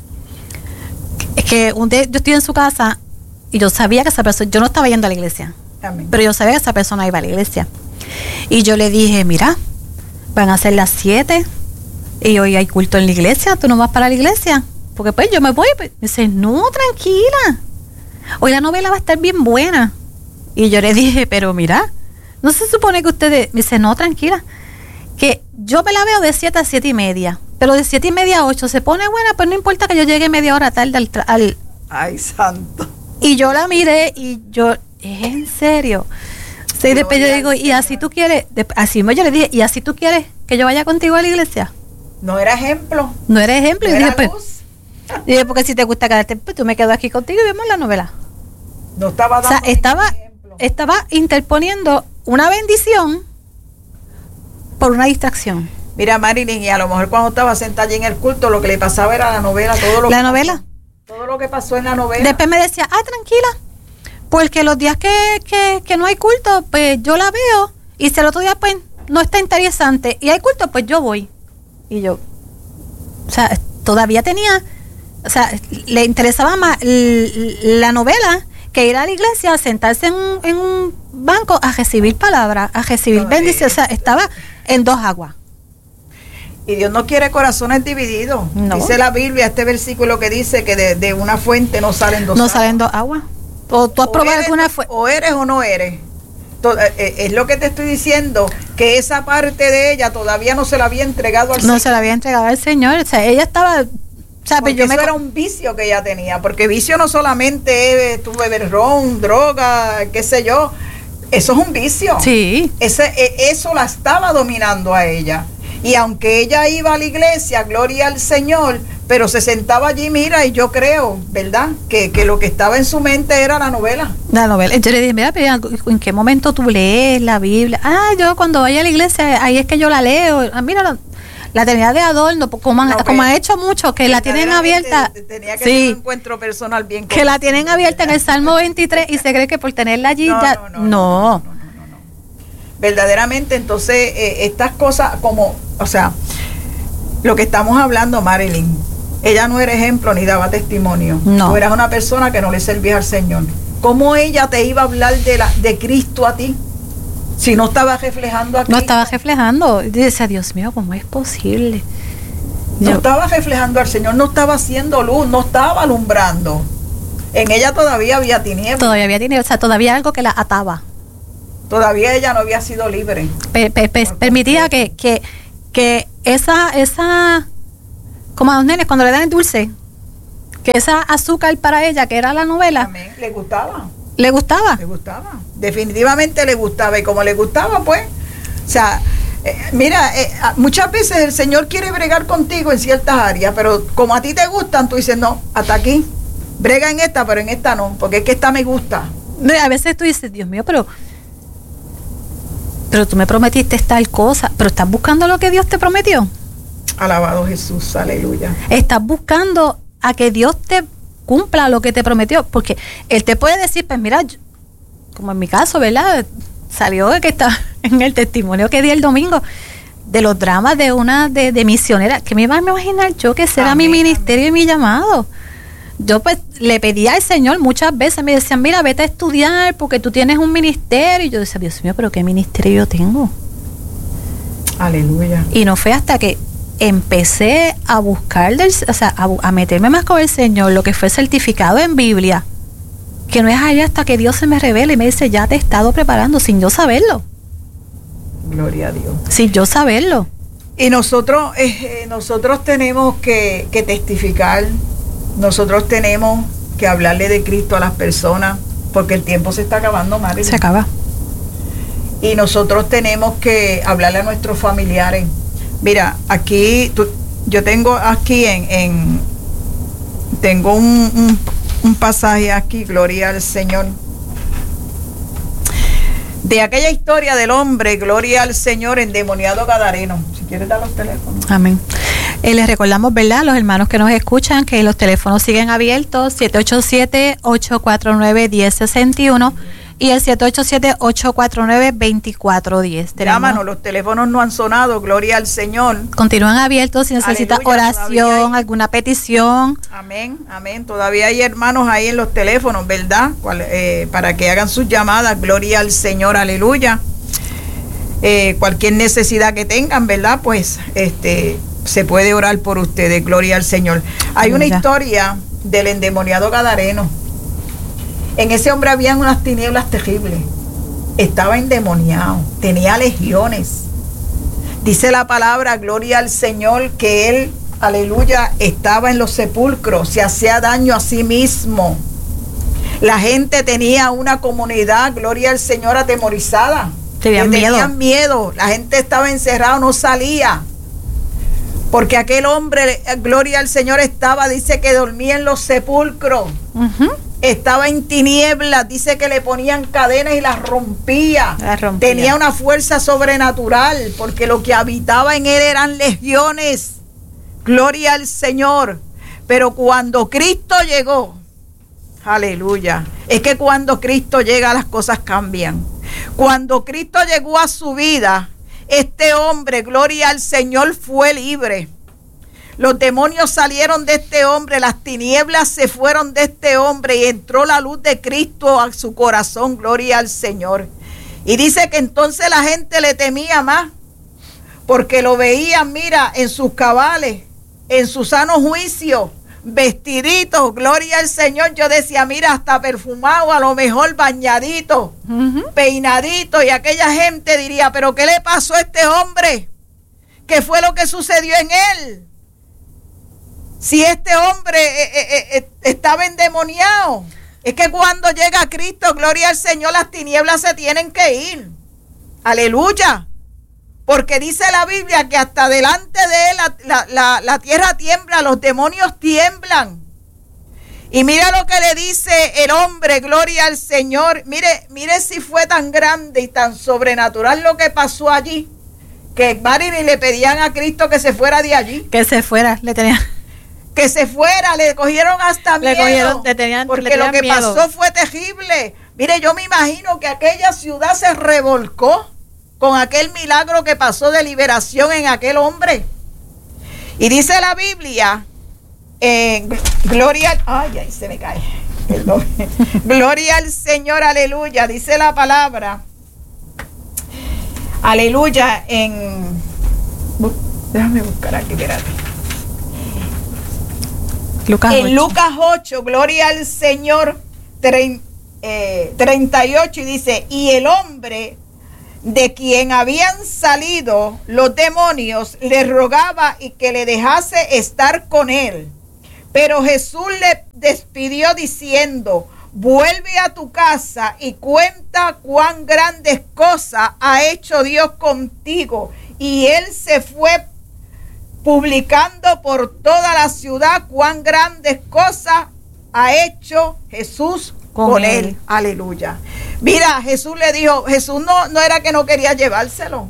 que un día yo estoy en su casa y yo sabía que esa persona, yo no estaba yendo a la iglesia, Amén. Pero yo sabía que esa persona iba a la iglesia. Y yo le dije, mira, van a ser las siete y hoy hay culto en la iglesia, ¿tú no vas para la iglesia? Porque pues yo me voy. Pues. Me dice, no, tranquila, hoy la novela va a estar bien buena. Y yo le dije, pero mira, no se supone que ustedes... Me dice, no, tranquila, que yo me la veo de siete a siete y media, pero de siete y media a ocho se pone buena, pues no importa que yo llegue media hora tarde al... Tra- al... Ay, santo. Y yo la miré y yo, ¿es en serio? Sí, y después yo digo, ¿y así tú quieres? Así yo le dije, ¿y así tú quieres que yo vaya contigo a la iglesia? No era ejemplo. No era ejemplo. No y era dije, luz. Pues, dije, porque si te gusta quedarte, pues tú me quedo aquí contigo y vemos la novela. No estaba dando o sea, estaba, estaba interponiendo una bendición por una distracción. Mira, Marilyn, y a lo mejor cuando estaba sentada allí en el culto, lo que le pasaba era la novela, todo lo la que novela. Pasó, todo lo que pasó en la novela. Después me decía, ah, tranquila, porque los días que, que, que no hay culto, pues yo la veo, y si el otro día pues no está interesante y hay culto, pues yo voy. Y yo, o sea, todavía tenía, o sea, le interesaba más la novela que ir a la iglesia, sentarse en un, en un banco a recibir palabras, a recibir bendiciones. O sea, estaba en dos aguas. Y Dios no quiere corazones divididos. No. Dice la Biblia, este versículo que dice que de, de una fuente no salen dos no aguas. No salen dos aguas. O tú has probado alguna fuente. O eres o no eres. Es lo que te estoy diciendo, que esa parte de ella todavía no se la había entregado al no Señor. No se la había entregado al Señor. O sea, ella estaba... O sea, porque yo eso me... era un vicio que ella tenía, porque vicio no solamente es tu beber ron, droga, qué sé yo, eso es un vicio. Sí. Ese, eso la estaba dominando a ella. Y aunque ella iba a la iglesia, gloria al Señor, pero se sentaba allí, mira, y yo creo, ¿verdad?, que, que lo que estaba en su mente era la novela. La novela. Yo le dije, mira, pero ¿en qué momento tú lees la Biblia? Ah, yo cuando vaya a la iglesia, ahí es que yo la leo. Ah, mira, la, la tenía de adorno, como han, no, como han hecho muchos, que la tienen abierta. Tenía que sí, tener un encuentro personal bien. Que la tienen abierta en el Salmo veintitrés y se cree que por tenerla allí no, ya... No, no, no. no, no, no, no, no. Verdaderamente, entonces, eh, estas cosas como, o sea, lo que estamos hablando, Marilyn, ella no era ejemplo ni daba testimonio. No. Tú eras una persona que no le servía al Señor. ¿Cómo ella te iba a hablar de la de Cristo a ti? Si no estaba reflejando a Cristo. No estaba reflejando. Y decía, Dios mío, ¿cómo es posible? No Yo, estaba reflejando al Señor, no estaba haciendo luz, no estaba alumbrando. En ella todavía había tinieblas. Todavía había tinieblas, o sea, todavía algo que la ataba. Todavía ella no había sido libre. Per, per, per, permitía que, que, que esa, esa como a los nenes cuando le dan el dulce, que esa azúcar para ella, que era la novela, Amén. Le gustaba. ¿Le gustaba? Le gustaba. Definitivamente le gustaba. Y como le gustaba, pues, o sea, eh, mira, eh, muchas veces el Señor quiere bregar contigo en ciertas áreas, pero como a ti te gustan, tú dices, no, hasta aquí. Brega en esta, pero en esta no, porque es que esta me gusta. A veces tú dices, Dios mío, pero pero tú me prometiste tal cosa, pero estás buscando lo que Dios te prometió. Alabado Jesús, aleluya. Estás buscando a que Dios te cumpla lo que te prometió, porque Él te puede decir, pues mira, yo, como en mi caso, ¿verdad? Salió que está en el testimonio que di el domingo de los dramas de una de, de misionera, que me iba a imaginar yo que ese era mi ministerio amén. Y mi llamado. Yo pues le pedía al Señor muchas veces, me decían, mira, vete a estudiar porque tú tienes un ministerio. Y yo decía, Dios mío, pero ¿qué ministerio yo tengo? Aleluya. Y no fue hasta que empecé a buscar, del, o sea, a, a meterme más con el Señor, lo que fue certificado en Biblia, que no es ahí hasta que Dios se me revela y me dice, ya te he estado preparando, sin yo saberlo. Gloria a Dios. Sin yo saberlo. Y nosotros, eh, nosotros tenemos que, que testificar, nosotros tenemos que hablarle de Cristo a las personas, porque el tiempo se está acabando, Marilyn. Se acaba. Y nosotros tenemos que hablarle a nuestros familiares. Mira, aquí, tú, yo tengo aquí en, en tengo un, un, un pasaje aquí, gloria al Señor, de aquella historia del hombre, gloria al Señor, endemoniado gadareno. Si quieres dar los teléfonos. Amén. Eh, les recordamos, ¿verdad?, los hermanos que nos escuchan, que los teléfonos siguen abiertos, siete ocho siete, ocho cuatro nueve, uno cero seis uno y el siete ocho siete, ocho cuatro nueve, dos cuatro uno cero. Llámanos, los teléfonos no han sonado, gloria al Señor. Continúan abiertos si necesitas oración, alguna petición. Amén, amén. Todavía hay hermanos ahí en los teléfonos, ¿verdad? Cual, eh, para que hagan sus llamadas, gloria al Señor, aleluya. Eh, cualquier necesidad que tengan, ¿verdad? Pues este se puede orar por ustedes, gloria al Señor. Hay aleluya. Una historia del endemoniado gadareno. En ese hombre habían unas tinieblas terribles. Estaba endemoniado, tenía legiones. Dice la palabra, gloria al Señor, que él, aleluya, estaba en los sepulcros, se hacía daño a sí mismo. La gente tenía una comunidad, gloria al Señor, atemorizada. Tenían miedo. Tenían miedo. La gente estaba encerrada, no salía. Porque aquel hombre, gloria al Señor, estaba, dice que dormía en los sepulcros. Uh-huh. Estaba en tinieblas, dice que le ponían cadenas y las rompía. las rompía. Tenía una fuerza sobrenatural, porque lo que habitaba en él eran legiones. Gloria al Señor. Pero cuando Cristo llegó, aleluya, es que cuando Cristo llega las cosas cambian. Cuando Cristo llegó a su vida, este hombre, gloria al Señor, fue libre. Los demonios salieron de este hombre, las tinieblas se fueron de este hombre y entró la luz de Cristo a su corazón, gloria al Señor. Y dice que entonces la gente le temía más, porque lo veían, mira, en sus cabales, en su sano juicio, vestidito, gloria al Señor. Yo decía, mira, hasta perfumado, a lo mejor bañadito, uh-huh. peinadito, y aquella gente diría, pero ¿qué le pasó a este hombre? ¿Qué fue lo que sucedió en él? Si este hombre eh, eh, eh, estaba endemoniado. Es que cuando llega Cristo, gloria al Señor, las tinieblas se tienen que ir. Aleluya. Porque dice la Biblia que hasta delante de él la, la, la, la tierra tiembla, los demonios tiemblan. Y mira lo que le dice el hombre, gloria al Señor. Mire, mire si fue tan grande y tan sobrenatural lo que pasó allí, que Marilyn le pedían a Cristo que se fuera de allí. Que se fuera, le tenían... Que se fuera, le cogieron hasta le miedo. Cogieron, le tenían, porque le tenían lo que miedo. pasó fue terrible. Mire, yo me imagino que aquella ciudad se revolcó con aquel milagro que pasó de liberación en aquel hombre. Y dice la Biblia, eh, gloria, ay, ay, se me cae, perdón. Gloria al Señor, aleluya, dice la palabra, aleluya, en, déjame buscar aquí, espérate. Lucas en Lucas ocho, gloria al Señor, treinta y ocho, y dice, y el hombre de quien habían salido los demonios, le rogaba y que le dejase estar con él. Pero Jesús le despidió diciendo: vuelve a tu casa y cuenta cuán grandes cosas ha hecho Dios contigo. Y él se fue publicando por toda la ciudad cuán grandes cosas ha hecho Jesús con, con él. él. Aleluya. Mira, Jesús le dijo, Jesús no, no era que no quería llevárselo.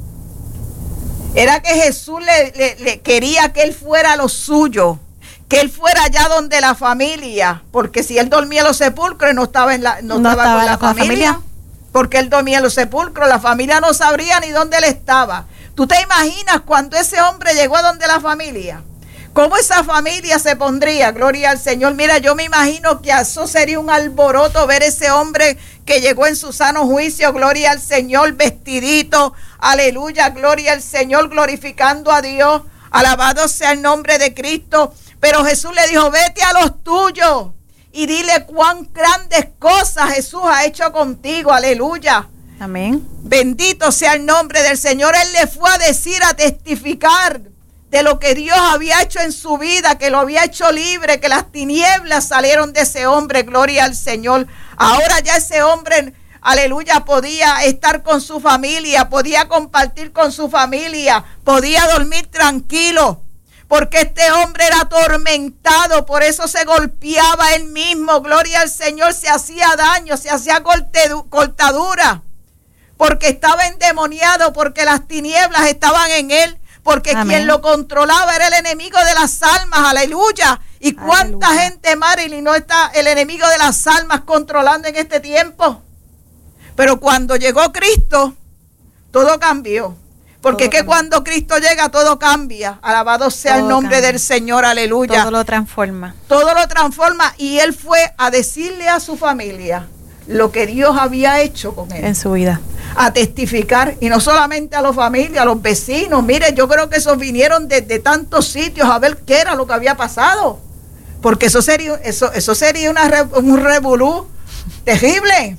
Era que Jesús le, le, le quería que él fuera lo suyo, que él fuera allá donde la familia, porque si él dormía en los sepulcros, no estaba en la, no no estaba, estaba con la, la familia, familia, porque él dormía en los sepulcros, la familia no sabría ni dónde él estaba. ¿Tú te imaginas cuando ese hombre llegó a donde la familia? ¿Cómo esa familia se pondría? Gloria al Señor. Mira, yo me imagino que eso sería un alboroto ver ese hombre que llegó en su sano juicio, gloria al Señor, vestidito, aleluya, gloria al Señor, glorificando a Dios, alabado sea el nombre de Cristo. Pero Jesús le dijo: vete a los tuyos y dile cuán grandes cosas Jesús ha hecho contigo, aleluya. Amén. Bendito sea el nombre del Señor. Él le fue a decir, a testificar de lo que Dios había hecho en su vida, que lo había hecho libre, que las tinieblas salieron de ese hombre, gloria al Señor. Ahora ya ese hombre, aleluya, podía estar con su familia, podía compartir con su familia, podía dormir tranquilo, porque este hombre era atormentado, por eso se golpeaba él mismo, gloria al Señor, se hacía daño, se hacía cortadura, porque estaba endemoniado, porque las tinieblas estaban en él. Porque Amén. Quien lo controlaba era el enemigo de las almas, aleluya. Y cuánta aleluya. Gente, Marilyn, no está el enemigo de las almas controlando en este tiempo. Pero cuando llegó Cristo, todo cambió. Porque todo es que cambió. Cuando Cristo llega, todo cambia. Alabado sea todo el nombre cambia. Del Señor, aleluya. Todo lo transforma. Todo lo transforma. Y él fue a decirle a su familia lo que Dios había hecho con él. En su vida. A testificar, y no solamente a la familia, a los vecinos. Mire, yo creo que esos vinieron desde de tantos sitios a ver qué era lo que había pasado, porque eso sería eso, eso sería una, un revolú terrible,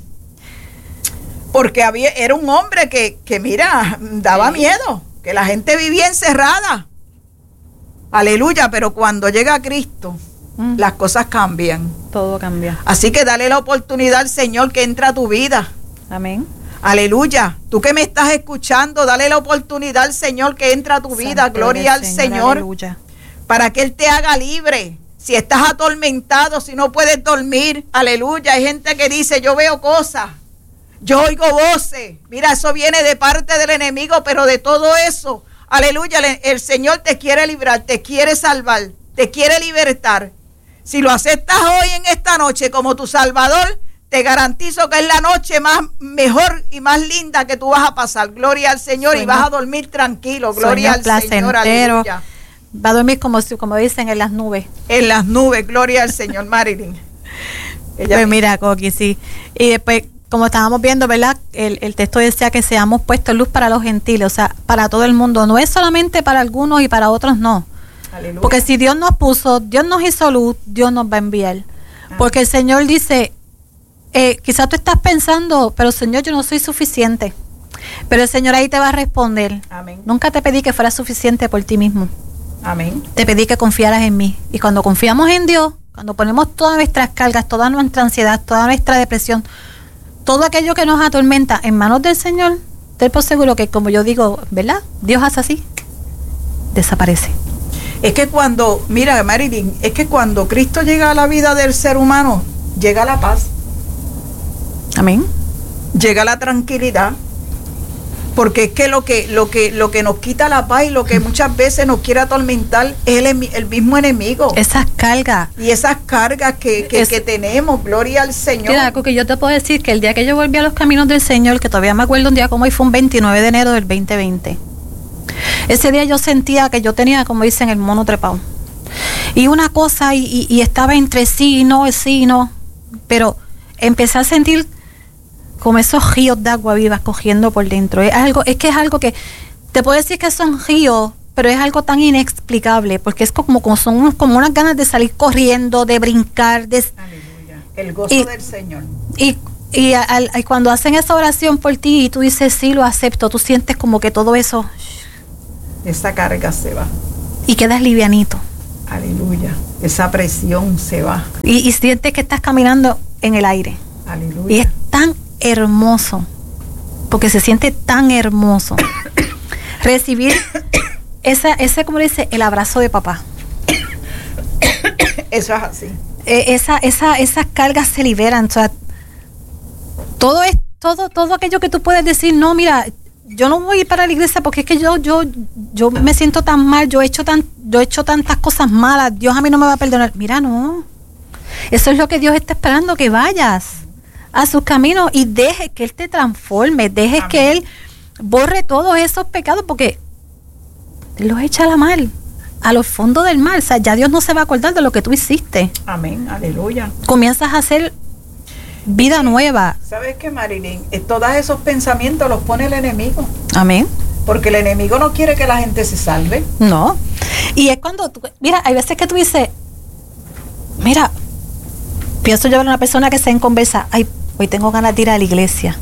porque había, era un hombre que, que mira, daba sí. miedo, que la gente vivía encerrada, aleluya. Pero cuando llega Cristo, mm. las cosas cambian, todo cambia. Así que dale la oportunidad al Señor que entra a tu vida. Amén. Aleluya. Tú que me estás escuchando, dale la oportunidad al Señor que entra a tu vida. Santo gloria al Señor, Señor, aleluya. Para que Él te haga libre. Si estás atormentado, si no puedes dormir, aleluya. Hay gente que dice: yo veo cosas, yo oigo voces. Mira, eso viene de parte del enemigo, pero de todo eso, aleluya, el, el Señor te quiere librar, te quiere salvar, te quiere libertar. Si lo aceptas hoy en esta noche como tu Salvador, te garantizo que es la noche más mejor y más linda que tú vas a pasar. Gloria al Señor. Sueño, y vas a dormir tranquilo. Gloria al Señor. Aleluya. Va a dormir como, como dicen, en las nubes. En las nubes. Gloria al Señor, Marilyn. Ella pues mira, Coqui, sí. Y después, como estábamos viendo, ¿verdad? El, el texto decía que seamos puestos luz para los gentiles, o sea, para todo el mundo. No es solamente para algunos y para otros no. Aleluya. Porque si Dios nos puso, Dios nos hizo luz, Dios nos va a enviar. Amén. Porque el Señor dice... Eh, quizás tú estás pensando, pero Señor, yo no soy suficiente. Pero el Señor ahí te va a responder. Amén. Nunca te pedí que fueras suficiente por ti mismo. Amén. Te pedí que confiaras en mí. Y cuando confiamos en Dios, cuando ponemos todas nuestras cargas, toda nuestra ansiedad, toda nuestra depresión, todo aquello que nos atormenta en manos del Señor, ten por seguro que, como yo digo, ¿verdad? Dios hace así, desaparece. Es que cuando, mira, Marilyn, es que cuando Cristo llega a la vida del ser humano, llega la paz. Amén. Llega la tranquilidad, porque es que lo que lo que lo que nos quita la paz y lo que muchas veces nos quiere atormentar es el, el mismo enemigo. Esas cargas y esas cargas que, que, es, que tenemos. Gloria al Señor. Mira, algo que yo te puedo decir, que el día que yo volví a los caminos del Señor, que todavía me acuerdo un día como hoy, fue un veintinueve de enero del veinte veinte. Ese día yo sentía que yo tenía, como dicen, el mono trepado, y una cosa y, y, y estaba entre sí y no, sí y no, pero empecé a sentir como esos ríos de agua viva cogiendo por dentro. Es algo, es que es algo que te puedo decir que son ríos, pero es algo tan inexplicable, porque es como, como son unos, como unas ganas de salir corriendo, de brincar, de, aleluya, el gozo y, del Señor. Y y al, al, cuando hacen esa oración por ti y tú dices, sí, lo acepto, tú sientes como que todo eso... Esa carga se va. Y quedas livianito. Aleluya. Esa presión se va. Y, y sientes que estás caminando en el aire. Aleluya. Y es tan hermoso, porque se siente tan hermoso recibir esa, ese, como dice, el abrazo de papá. Eso es así. Eh, esa, esa, esas cargas se liberan. O sea, todo es, todo, todo aquello que tú puedes decir, no, mira, yo no voy para la iglesia porque es que yo, yo, yo me siento tan mal, yo he hecho tan, yo he hecho tantas cosas malas, Dios a mí no me va a perdonar. Mira, no. Eso es lo que Dios está esperando, que vayas a sus caminos y deje que Él te transforme, dejes Amén. Que Él borre todos esos pecados, porque Él los echa a la mar, a los fondos del mar. O sea, ya Dios no se va a acordar de lo que tú hiciste. Amén, aleluya. Comienzas a hacer vida nueva. ¿Sabes qué, Marilyn? Todos esos pensamientos los pone el enemigo. Amén. Porque el enemigo no quiere que la gente se salve. No. Y es cuando, tú, mira, hay veces que tú dices, mira, pienso yo en una persona que se en conversa, ay, hoy tengo ganas de ir a la iglesia.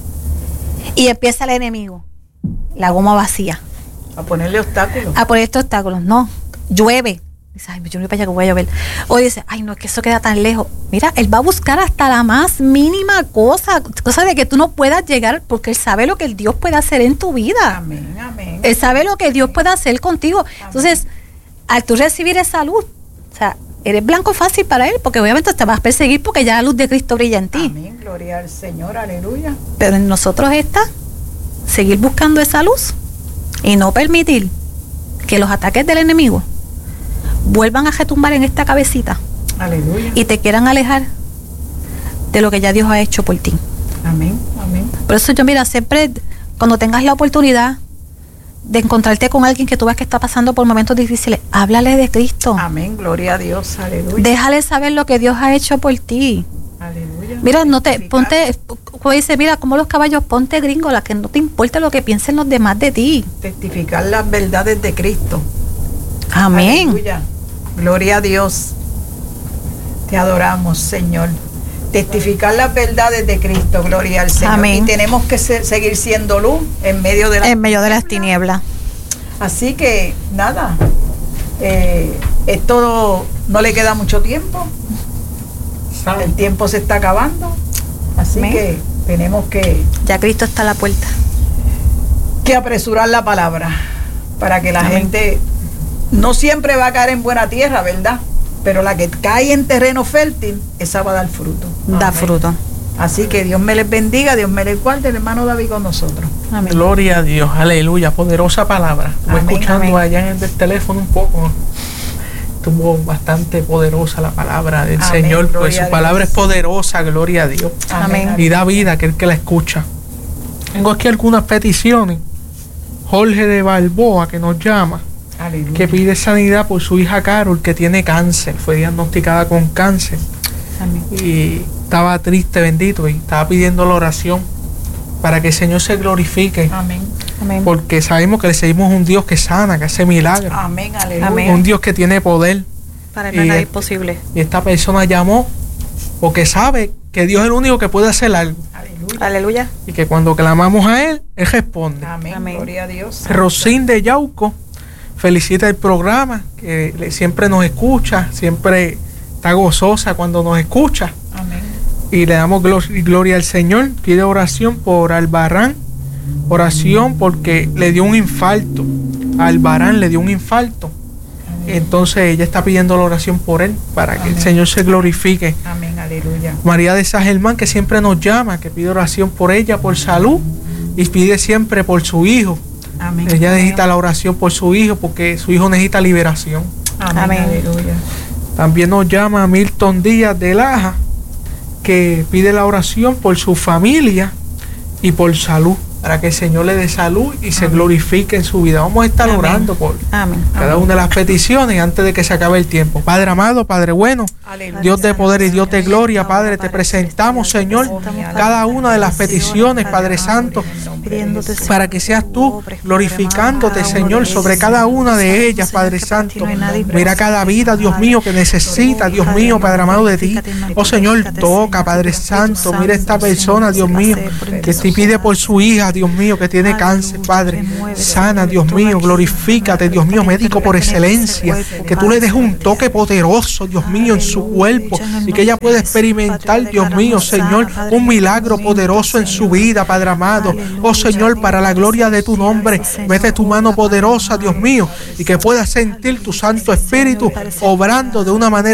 Y empieza el enemigo, la goma vacía. A ponerle obstáculos. A poner estos obstáculos. No, llueve. Dice, ay, yo no voy para allá que voy a llover. O dice, ay, no, es que eso queda tan lejos. Mira, Él va a buscar hasta la más mínima cosa, cosa de que tú no puedas llegar, porque Él sabe lo que el Dios puede hacer en tu vida. Amén, amén. Él sabe lo que Dios puede hacer contigo. Amén. Entonces, al tú recibir esa luz, o sea, eres blanco fácil para Él, porque obviamente te vas a perseguir porque ya la luz de Cristo brilla en ti. Amén, gloria al Señor, aleluya. Pero en nosotros está seguir buscando esa luz y no permitir que los ataques del enemigo vuelvan a retumbar en esta cabecita. Aleluya. Y te quieran alejar de lo que ya Dios ha hecho por ti. Amén, amén. Por eso yo, mira, siempre cuando tengas la oportunidad de encontrarte con alguien que tú ves que está pasando por momentos difíciles, háblale de Cristo. Amén, gloria a Dios, aleluya. Déjale saber lo que Dios ha hecho por ti. Aleluya. Mira, no te, ponte, como dice, mira, como los caballos, ponte gringola, que no te importa lo que piensen los demás de ti. Testificar las verdades de Cristo. Amén. Aleluya. Gloria a Dios. Te adoramos, Señor. Testificar las verdades de Cristo, gloria al Señor. Amén. Y tenemos que ser, seguir siendo luz en medio de las en medio de las tinieblas. Así que nada, eh, esto no le queda mucho tiempo. El tiempo se está acabando. Así Amén. Que tenemos que ya Cristo está a la puerta. Que apresurar la palabra para que la Amén. Gente no siempre va a caer en buena tierra, ¿verdad? Pero la que cae en terreno fértil, esa va a dar fruto. Da Amén. Fruto. Así que Dios me les bendiga, Dios me les guarde, el hermano David con nosotros. Amén. Gloria a Dios, aleluya, poderosa palabra. Estuve escuchando Amén. Allá en el teléfono un poco. Estuvo bastante poderosa la palabra del Amén. Señor, pues su palabra es poderosa, gloria a Dios. Amén. Y da vida a aquel que la escucha. Tengo aquí algunas peticiones. Jorge de Balboa, que nos llama. Aleluya. Que pide sanidad por su hija Carol, que tiene cáncer, fue diagnosticada con cáncer. Amén. Y estaba triste, bendito, y estaba pidiendo la oración para que el Señor se glorifique. Amén. Amén. Porque sabemos que le seguimos un Dios que sana, que hace milagros. Amén, aleluya. Amén. Un Dios que tiene poder. Para él nada es posible. Y esta persona llamó porque sabe que Dios es el único que puede hacer algo. Aleluya. Aleluya. Y que cuando clamamos a Él, Él responde. Amén. Amén. Gloria a Dios. Rosín de Yauco felicita el programa, que siempre nos escucha, siempre está gozosa cuando nos escucha. Amén. Y le damos glor- gloria al Señor. Pide oración por Albarán, oración porque le dio un infarto. A Albarán le dio un infarto. Amén. Entonces ella está pidiendo la oración por él, para Amén. Que el Señor se glorifique. Amén, aleluya. María de San Germán, que siempre nos llama, que pide oración por ella, por salud, y pide siempre por su hijo. Amén. Ella necesita la oración por su hijo porque su hijo necesita liberación. Amén. Amén. Aleluya. También nos llama Milton Díaz de Laja, que pide la oración por su familia y por salud. para que el Señor le dé salud y se glorifique en su vida. Vamos a estar Amén. orando por Amén. cada una de las peticiones antes de que se acabe el tiempo. Padre amado, Padre bueno, Aleluya. Dios de poder y Dios de gloria, Padre, te presentamos, Señor, cada una de las peticiones, Padre Santo, para que seas tú glorificándote, Señor, sobre cada una de ellas, Padre Santo. Mira cada vida, Dios mío, que necesita, Dios mío, Padre amado, de ti. Oh Señor, toca, Padre Santo. Mira esta persona, Dios mío, que te pide por su hija, Dios mío, que tiene cáncer, Padre. Sana, Dios mío, glorifícate, Dios mío, médico por excelencia. Que tú le des un toque poderoso, Dios mío, en su cuerpo y que ella pueda experimentar, Dios mío, Señor, un milagro poderoso en su vida, Padre amado. Oh Señor, para la gloria de tu nombre, mete tu mano poderosa, Dios mío, y que pueda sentir tu Santo Espíritu obrando de una manera